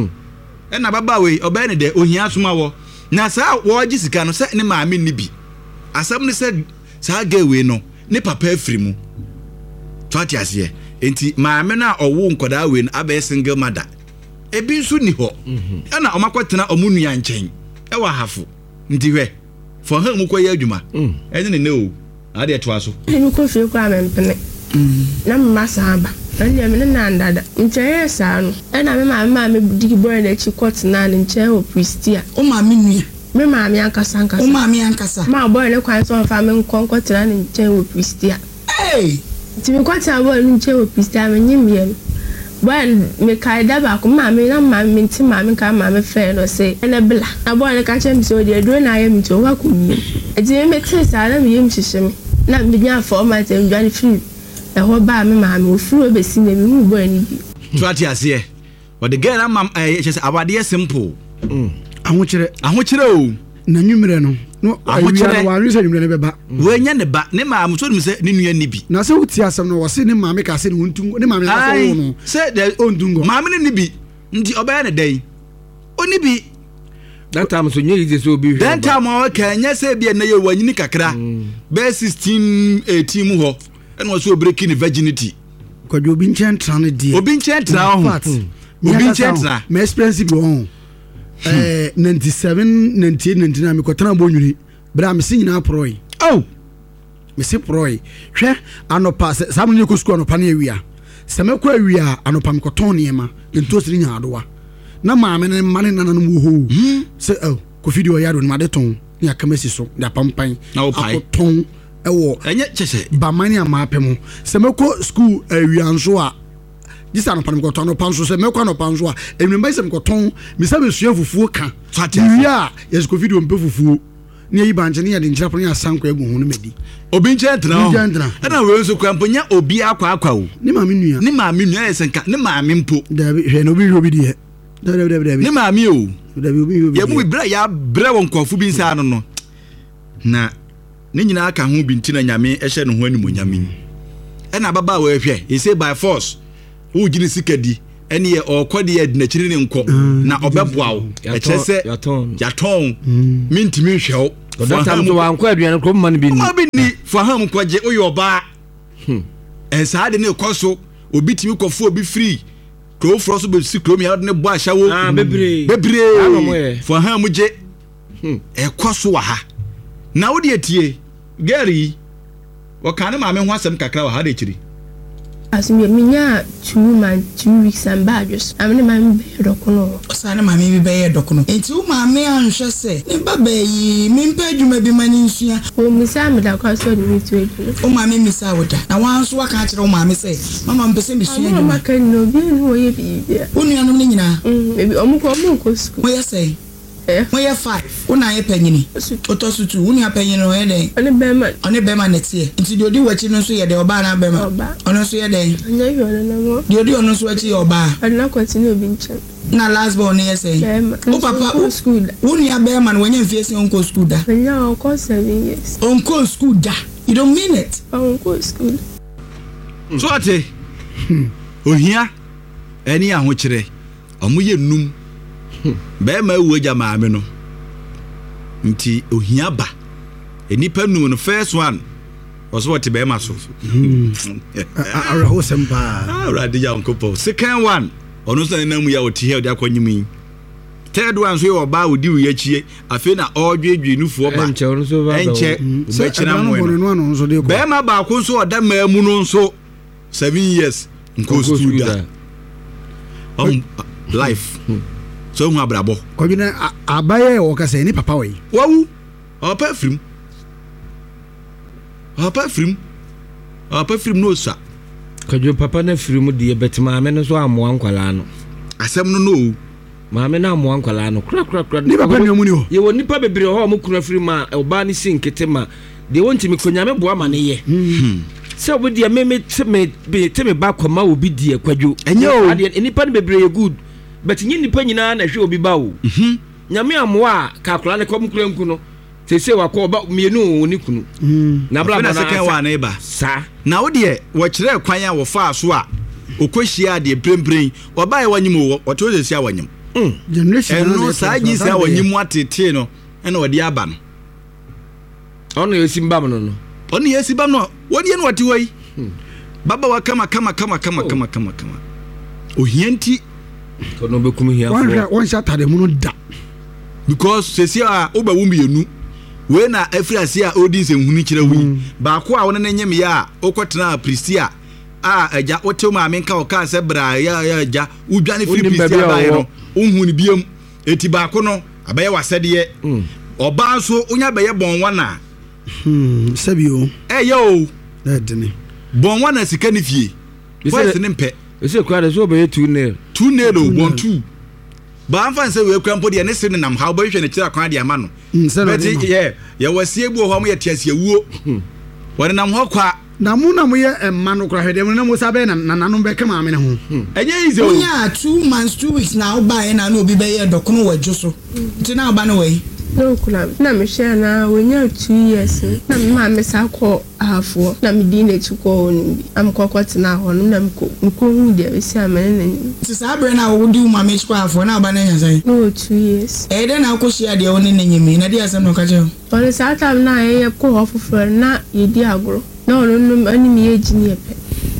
ena baba we oba ne de ohia soma wo na sa wo gi sika no se ne maame ni bi asam ne se sa ga we no ne papa afiri mu twati ase enti maame na owo nkoda we no aba single mother ebi nso ni ho ena omakotena omunua nchen e wa hafo nti hwe for ha mu koye adwuma ene ne ne o ade to aso mi ko fi kwa mempene na mma saba na me na ndada nche sa no e na me ma ma me digi boy na chi court na nche o pristia o ma me nua me ma me ankasa ankasa o ma me ankasa ma boy na kwan so fa me nkonko tira nche o pristia eh ti me kwata boy nche o pristia me nyimie no boy me kai da ba ko ma me na ma me nti ma me ka ma me fe no say na bla na boy na ka chem so de duro na ya mi to wa ko mi e ti me tesa na me yim hyehyem na me nya for ma tem dwan free e ho ba me ma me ofuro be si na me hu boy ni bi twati ase o de girl am eh chese abade simple mm ahokyere ahokyere o na nwumere no no ahokyere wa ri se nwumere ne beba we nya ne ba ne ma am so dum se ne nua ni bi na se wuti asem no wo se ne ma me ka se ne wontu ne ma me ka se wo no se de ondungo ma me ne bi nti oba ne dai oni bi that time so nyi so bi that time o ka nya se bi na ye wanyini kakra be sixteen eighteen mu ho eno so breaking virginity kwadwo bi nchen tra ne die obi nchen tra ho obi nchen tra me expensive ho eh ninety-seven ninety-eight ninety-nine me kotana bonwuri bra me sinyina proi oh me se proi hwe anopa sam ne ko school anopa na awia se me ko awia anopa me koton ne ma ento siri nya adowa na maame ne mane nananom wo ho se oh ko video ya do ma de ton ni akamasi so da pampan akoton ewo enye chese bamani amapem se meko school awianso a disa no panko ton no panso se meko no panso a enwemba se meko ton mi se besua fufuo ka ya yes ko video mpe fufuo ni yi banche ni ya de nchira pon ya sanko egu hu no medi obi nche entra ho na we nso kwamponya obi akwa akwa wo ni maami nua ni maami nua esenka ni maami mpo dabi hwe no bi obi die dabi dabi dabi ni maami o dabi obi obi ya mu bra ya bra won kofu bi nsa no no na ni nyina aka ho bi ntina nyame ehye no ho animonyame e na baba wa ehwe e say by force wo gini sikadi ene ye okode ye na chiri ne nko na obeboa wo e chese yaton mintimi hwe wo that time so wan kwa aduane kro man bi ni ma bi ni for ham kwaje oyo oba hm e sa de ne koso obi timi kofo obi free kro fro so be si kro mi ade ne bo ahyawo ah bebre bebre for ham je hm e koso wa ha na wo de tie gary wo kan ma me ho asem kakra wa ha de chiri as me minya two man two weeks and badges am ne man be dokono osane ma me bi be dokono enti wo ma me anhwe se ne baba yi me mpa adwuma bi mani nsua wo misa me da kwa so ni to edu wo ma me misa wo da na wan so waka kire wo ma me se mama mpese me sua adwuma mama kan no bi no wo ye bi wo nuanom ne nyina mm ebi omuko omuko school wo ye say mo ye five una ye panyini oto sutu unu apanyini no ye den oni bema oni bema netie nti di odi wachi no so ye de oba na bema ono so ye den anya yo na mo di odi ono so wachi oba ana continue bi nche na last born ye say o papa o school unu ya bema no wenye mfie se onko school da anya onko seven years onko school da you don't mean it onko school so ate ohia eni aho kire omoye num be ma wo ja maame no nti ohia ba enipa num no first one was what be ma so ara ho sempa ara de ya onkopo second one ono so na mu ya oti he odi akwanyimi third one so yo ba odi wi achie afi na odwedwe nufu ba enche ono so ba enche be china mo no be ma ba ko so oda ma mu no so seven years nko student um life so hu abrabo kodwene abaye wo ka se ni papa we wawu opa frim opa frim opa frim no sa kodwo papa na frim de betima me no so amoa nkwala no asem no no maame na amoa nkwala no kra kra kra ni papa ni omu ni ho ye wo nipa bebre ho mo kuna frim a oba ni sinkete ma de wonti me konyame boa ma ne ye se obodi me me me be te me ba kwama obi die kwadwo enye o nipa ne bebre ye good but nyi nipa nyina na hwe obi ba wo mhm nyame amoa ka akora ne kom kura nku no sese wakọ ba mienu oni kunu na bla na second one ba sa na wo de wo kire kwan a wo fa so a okohia de brembrem oba ye wanyim wo to sese a wanyim mm generation no sa ji sa wanyim atete no ena wo de aba no ono yesi mbam no no ono yesi bam no wo de no wati wai baba wa kama kama kama kama kama kama kama ohianti kono be kum hia fo one shot ade mu no da because sese a oba wo mienu we na afriasi a odi nsenhunu kire wi ba ko a wona nyem ya okotena pristia a aja otew ma menka o ka se bra ya ya aja udwane free pristia ba ye no unhunu biem eti ba ko no abaye wasede oba so onya baye bon wana hmm sabio eh yo na deni bon wana sika ni fie voice ni mpe ese kwa de so baye two nail two nail o one two ba amfa se we krampo de ne se nam ha ba hwe ne kira kwan de ama no but yeah ya wasie bu ho mo ya tiasie wuo wore nam ho kwa na mu na mu ye emma no kra hwede mu na mu sabe na nanu be kama ame ne ho enye ize o nya two months two weeks na oba ye na na obi be ye dokono wadwo so nti na oba no we no kula na me share na we nya two years na me ma me sa ko afo na me di na chiko ni am kokoti na ho na me ko ko hu de be si amene na ni ti sa bre na wo di ma me chiko afo na oba na nya sai no two years e de na ko share de woni na nyimi na di asem no ka je on sa time na ye ko ho foforo na ye di agro no no no ani mi age ni epe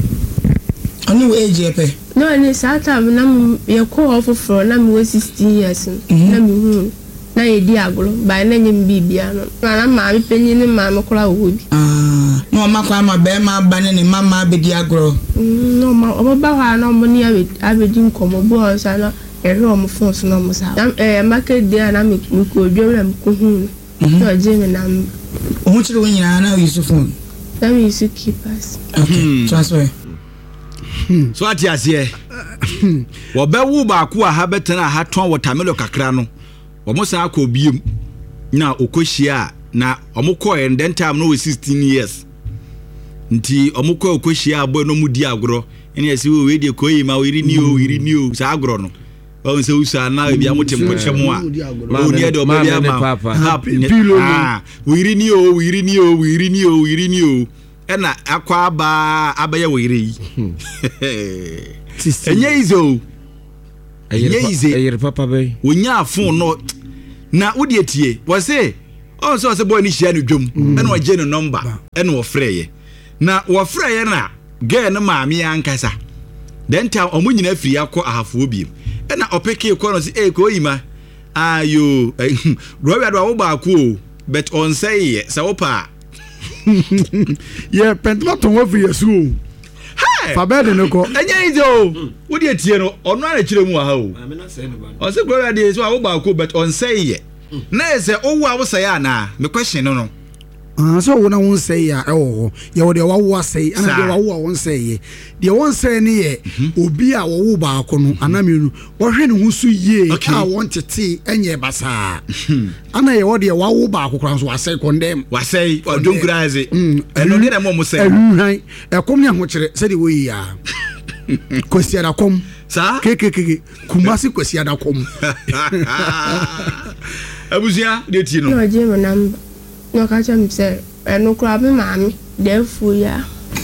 ani we age epe no ni sa time na ye ko ho foforo na me sixteen years na me hu na ye di agro ba na nyim bibia no na ma me penyi ni ma me kora wo bi ah no ma kwa ma be ma ba ne mama be di agro no ma obo ba ha na mo ni abedi nkomo bo sa na e hwe o mo phone so na mo sa eh market dia na me ko dwere me ko hu No Jimmy number. Who to win na use phone? Let me use keepers. Okay. Transfer. So ati ase wo be wo ba ko a ha betena ha ton watermelon kakra no wo mo san akọ biem na okohia na omukọ en den time no we sixteen years nti omukọ okohia abo no mudi agro ene ase we de koyi ma we ri ni o we ri ni o sa agro no o se usa na bia motempo chemo a o ni e do ba bia ma ah we ri ni o we ri ni o we ri ni o we ri ni o ena akwa aba abaye we ri enye izo enye ize ayer papa be wonya phone no na wodi etie wo se on so se boy ni hia no dwom ena wo je no number ena wo freye na wo freye na girl no maami ankasa then time omunyina afiri akọ ahafo obi ena opeke ko no se e ko yima ayo robi ado wo ba ko but on say se wo pa yeah pentma to wo fi yesu fa bed no ko enye izo wodi etie no ono ana kire mu ha o o se gloria dey so wo ba ko but on say na ese owu a wo say ana me question no no ah so wona won say ya e wo ye wo de wa wo say ana de wa wo won say ye de won say ni ye obi a wo wo ba ko no ana menu wo hwe ne hu su ye a won tete enye basa ana ye wo de wa wo ba ko kran so wa say condemn wa say odon kuraze eno de na mo mo say ehwan e kom ne ho kire se de wo yi ya kwesi da kom sa kekekeke kumasi kwesi da kom abuzia de ti no No Jimmy number. No catch him say no crab mommy therefore ya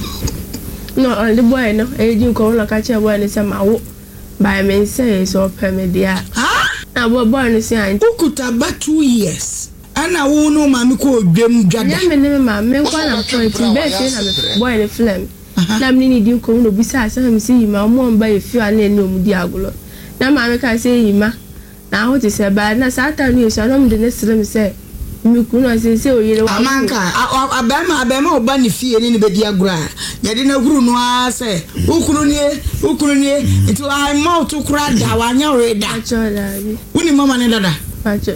no the boy no e din ko no catch boy ni say ma wo by me say so permit dia ha na boy boy ni say ukuta ba two years ana wo no mami ko dwem dwada ya me ne ma me kwa na point be say na me boy ni film na me ni din ko no bi say say me say ma mo mba e fi ale ni omudi agolo na ma me ka say yima na ho ti say ba na satan ni so no me de ne sire me say mi kuna se se oyere wa amanka abema abema oba ni fie ni be dia gura ye de na guru no ase ukuru ni ukuru ni it I mouth to kura da wa nya reda woni mama ne dada pacho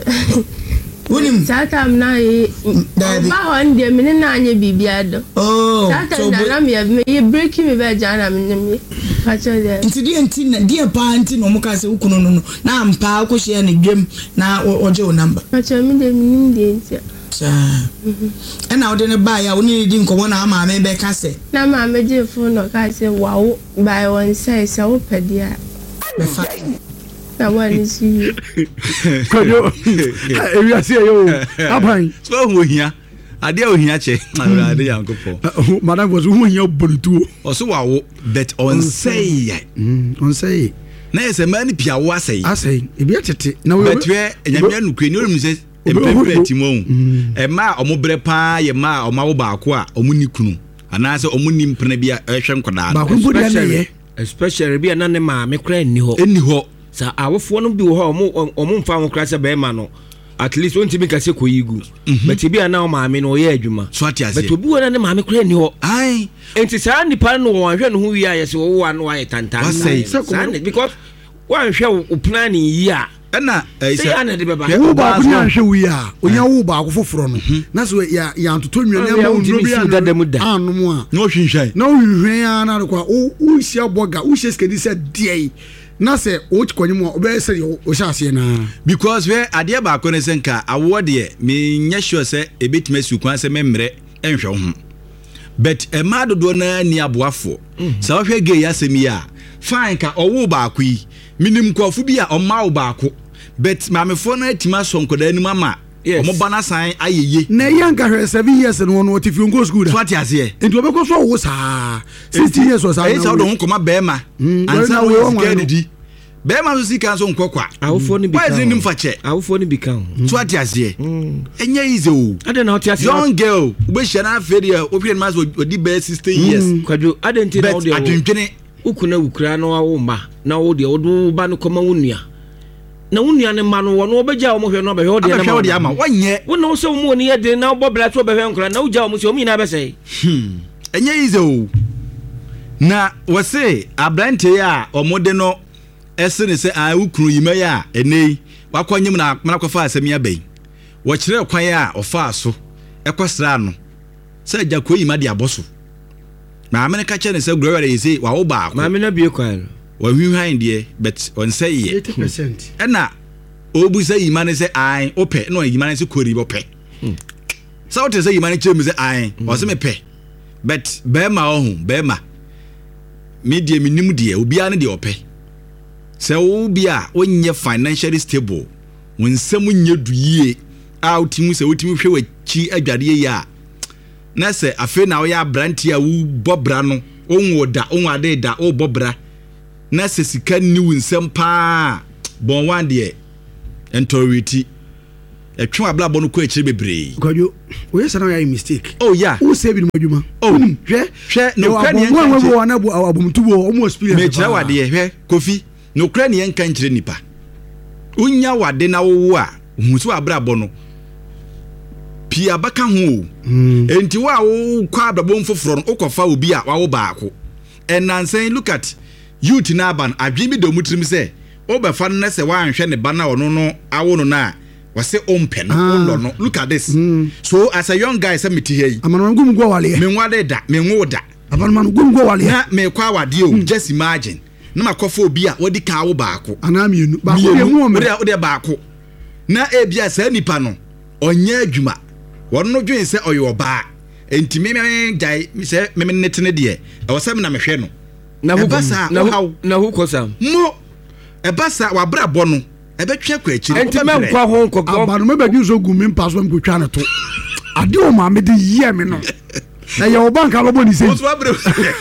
woni sata mna e ba won de me na anya bibia do oh sata na na me ye break me be jana me me pacho de nti di nti na di pa nti no muka se ukunu no na mpa ko hye na dwem na oje o number pacho me de minim de nti cha ena ode ne ba ya woni di nkomo na ama me be ka se na ma me je phone no ka se wow by one say se wo pedia be fa na one is you koyo ewi ase yo apan so ho hia ade o hia che ade yankopo madam was who hia bonutu o so wawo bet on say on say na ese mani pia wo asay asay ebi atete na we bet we enyamia nukwe ni orum se empepe timo e ma omobre pa ye ma omawo ba ko a omuni kunu ana se omuni mpena bia ehwe nkoda ba ko bodi na ye especially bia na ne ma me kra ni ho eni ho sa awofo no bi wo ho omo omo mfa ho kra se be ma no at least won't be kase koyigu but bia na o maame no ye adwuma so ati ase but obi wona ne maame kra ni ho ai enti sa nipa no wo hwe no ho wi aye se wo wa no aye tantan because wan hwe o plan yi a na say ana de beba wo ba ko nya hwe wi a onya wo ba ko foforo no na so ya ya ntoto nwane ma wo bi a anu mu a no hwinhwan na hwinhwan a na ko o o hia boga o hia skedi se die na se o tikonyimo obe se o sha ase na because we ade ba ko ne senka awo de me nya sure se ebetime su kwan se memre enhwe ho but e ma dodo na ni aboafo se wo hwe ge yasemi a fine ka owo ba ko yi minim kofu bi a omma wo ba ko but mamefo na atima sonkoda ni mama omo bana san ayeye na yanka hwe seven years no no tifi ngo school da fati ase enti obeko so wo sa sixty years o sa na so do nkoma bema ansa wo skedi bema so sika so nkokwa awofo ni bika why nim fache awofo ni bika fati ase enye ize o ade na oti ase young girl we share na fedia opian mas odi be sixteen years kwado ade nti na wo de adwentwene ukuna ukura no awo ma na wo de odo ba no koma wonua na wonua ne ma no wo no obeja wo mo hwe no be hwe ode na ma ama wonye wo no so mo ni ye de na wo bra so be hwe nkura na wo ja wo mo se o mi na be sei hmm enye ize o na wo se abrante ya omode no ese ne se a ukuru yima ya enei wakonyim na mana kwafa asemi abai wɔkyerɛ kwan a ɔfaa so ɛkɔsra no sɛ agya kɔ yi ma de abɔso maame no ka kyerɛ ne sɛ gurɔwɛrɛ yɛ sɛ wawo baako maame no bie kwan no wahwihwan deɛ but ɔnsɛ yɛ eighty percent ɛna ɔbu sɛ yima no sɛ an wopɛ na ɔyima no sɛ kɔri bɔpɛ sɛ wote sɛ yima no kyerɛ mu sɛ an ɔsɛ mepɛ but bɛrima ɔho bɛrima me deɛ menim deɛ obiara no deɛ ɔpɛ sɛ wo bi a wonyɛ financially stable wo nsɛm nyɛ du yie a wotimi sɛ wotimi hwɛ w'akyi adwadeɛ yi a na sɛ afei na woyɛ aberante a wobɔ bra no wonwo da wonwo ade da wobɔ bra na sɛ sika ni wo nsɛm paa bɔn wan deɛ ɛntɔreti ɛtwe ablabɔ no kɔ akyire bebree kwadwo oyɛ sɛ na ɔyɛ mistake oh yeah wo sɛ bi no adwuma oh hwɛ hwɛ no kra ne yɛnka nkyerɛ wo na abomtubo ɔmo experience me kyerɛ wadeɛ hwɛ kofi no kra ne yɛnka nkyerɛ nipa unya wade na wo a hu so abrabɔ no pia baka ho enti wo a wo kɔ abrabɔ mfoforo no ukɔfa obi a wawo baako ɛnansan look at youth na ban adwe bi do mutrim sɛ obɛfa no sɛ wanhwɛ ne ba na ɔno no awo no na wase ompe no ɔlɔ no look at this mm. so as a young guy say me ti here amano ngum go wale me nwade da me nwo da amano ngum go wale na me kwa wade o just imagine na makɔfa obi a wadi ka wo baako ana mienu baako ye hu o me o de baako na e bia sa nipa no ɔnya adwuma wɔn no dwen sɛ ɔyɛ ɔbaa enti me me gyae sɛ me me netene de e wɔ sɛ me na mehwɛ no na hu na na hu kosam mo e ba sa wa bra bɔ no e be twa kwa akiri enti me nkwa ho nkɔkɔ abanu me badwin so gu me mpa so me twa ne to ade o ma me de yie me no na ye o banka lo boni sei so abre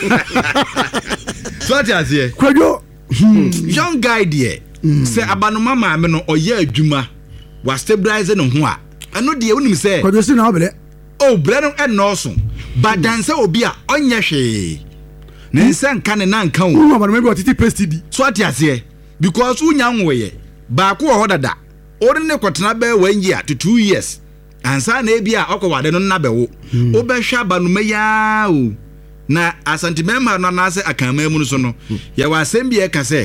so ati asie kwadwo young guy de sɛ abanu mama me no ɔyɛ adwuma wa stabilize no ho a ɛno de wonim sɛ kwadwo si na obele o bre no ɛnɔso badanse obi a ɔnyɛ hwee ne nsa nka ne na nka wo wo abanu me bi otiti paste di so ati asie because unya nwoye baako wɔ hɔ dada ɔre ne kɔtena bɛ one year to two years ansa na ebi a ɔkɔwade no na bɛwo wobɛhwɛ abanuma ya o na asante member no na sɛ akama mu no so no yɛ wɔ asɛm bi ɛka sɛ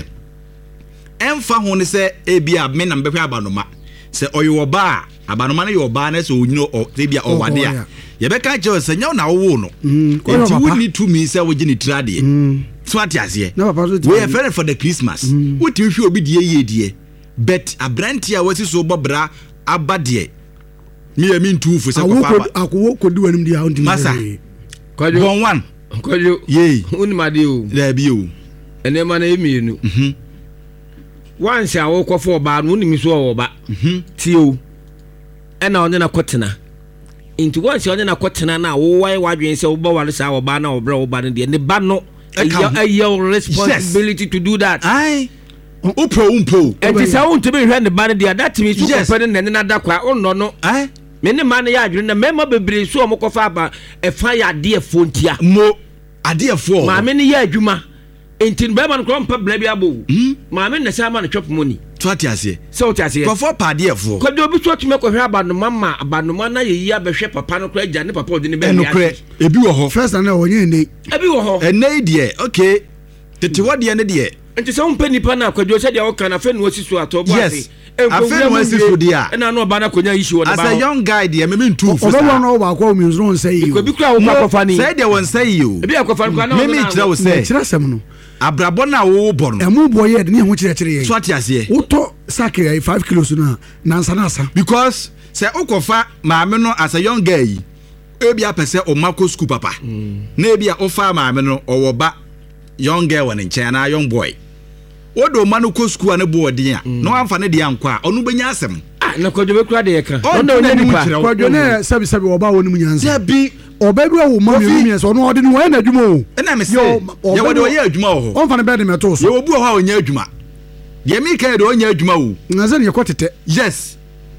ɛmfa ho ne sɛ ebi a me na mbɛhwɛ abanuma sɛ ɔyɛ ɔba a abanuma no yɛ ɔba na sɛ onyino ebi a ɔwade a yɛbɛka kyerɛ sɛ nyɛ na wo no enti woni to me sɛ wogye ne trade so ate aseɛ we are friend for the Christmas what you hwe obi die yie die bet abranti a wasi so bobra abade me ya min tufu se ko fa akowo kodi wanim dia on masa kwadwo one one kwadwo ye unimade o da bi o ene ma na emienu mhm wanse a wo kofo ba no unimi so wo ba mhm ti o ena onye na kotena inti wanse onye na kotena na wo wai wadwen se wo ba wale sa wo ba na wo bra wo ba no de ne ba no your responsibility yes. to do that. Aye. Upo umpo. And this I want to be here the band there. That means you can put in another qua. Oh no no. Aye. Many man ya during the member be so mo kofa ba e fire dear phone tia. Mo adear phone. Ma many year juma. Intin beman krom pa blebi abo. Ma men na say man chop money. So what you say? So what you say? For pa dear phone. Ko do bi so to me ko hwe aba no mama aba no ma na ye yi abehwe papa no kra gya ne papa odi ne be. No kra. Ebi wo ho. First na wonye ne. Ebi wo ho. Ene die. Okay. Tete wo de ne die. Enti se won pani pa na kwadwo se de wo kan afa no asiso ato bo ase. Afa no asiso dia. Na no ba na konya issue wo as a young guy dia me me two for sa. Obo no ba kwa mi nzo say you. Ko bi kra wo kwa fa ni. Say de won say you. Ebi akwa kwa na. Me me kira wo say. Kira sem no. Abrabo na wo bo no. Emu bo ye de ne ho kire kire ye. So ati ase. Wo to sakre five kilos na nansa na asa. Because say ukofa maame no as a young guy ebi apese o mako school papa. Na ebi a ofa maame no owo ba young girl won nchen na young boy. Odo manu ko school ane bo odin a no amfa ne de anko a onu benya asem ah na kodwo be kura de yeka ono onye nipa kodwo ne sabi sabi oba wonu munyansa sabi oba bi wo ma mi mi so no ode ni wo na adwuma o na me se ye wo de wo ye adwuma o on fa ne be de meto so ye obu o ha onya adwuma ye mi kan de onya adwuma o na ze ne yekotete yes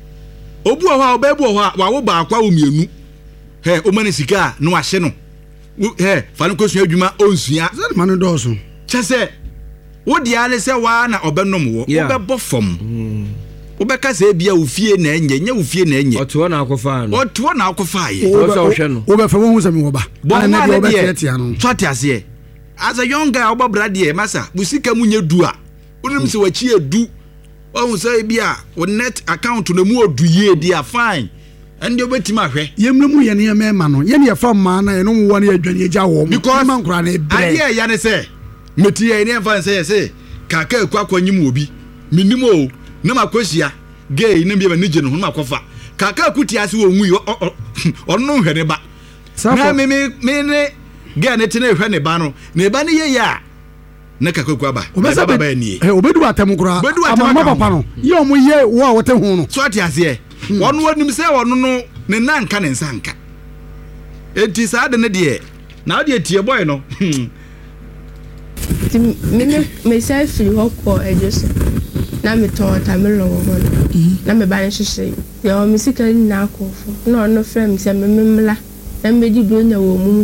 obu o ha oba bu o ha wa wo ba akwa wo mienu he o mani sika no ahye no he fa ne ko sua adwuma onsua ze man do so chese wo dia le se wa na obenom wo obebo fom obeka se bia ofie na enye nya ofie na enye oto na akofa no oto na akofa ye o so hwe no obefa wo husami wo ba na na dia obeka tia no twate ase as a young guy obabra de masa busika munye du a unim se wachi edu ɔhu sɛ bi a wo net account no mu oduyie dia fine ɛnde obetima ahwɛ yemle mu yene yema no yene yefa ma na eno mu wone adwane agya wo because man kura na ebre ade ya ne sɛ meti ya ne mfa sɛ sɛ kaka ekwa kwanyim obi minim o na makosia gay ne bia ne gye no ho makofa kaka kuti ase wo nwu ɔno hwɛ ne ba na me me me ne gay ne tene hwɛ ne ba no ne ba ne ye ya na kaka kwa ba obesa ba ni eh obedu atem kura ama papa no ye omo ye wo a wote ho no so ate ase wɔno wanim sɛ wɔno no ne nanka ne nsanka enti saa de ne de na de tie boy no ti me me sai free hokko ejeso na me ton tamelo wo ho na me ba ne hwehwe ya o me sika ni na akofo na ono frem se me memla na me di do nya wo mu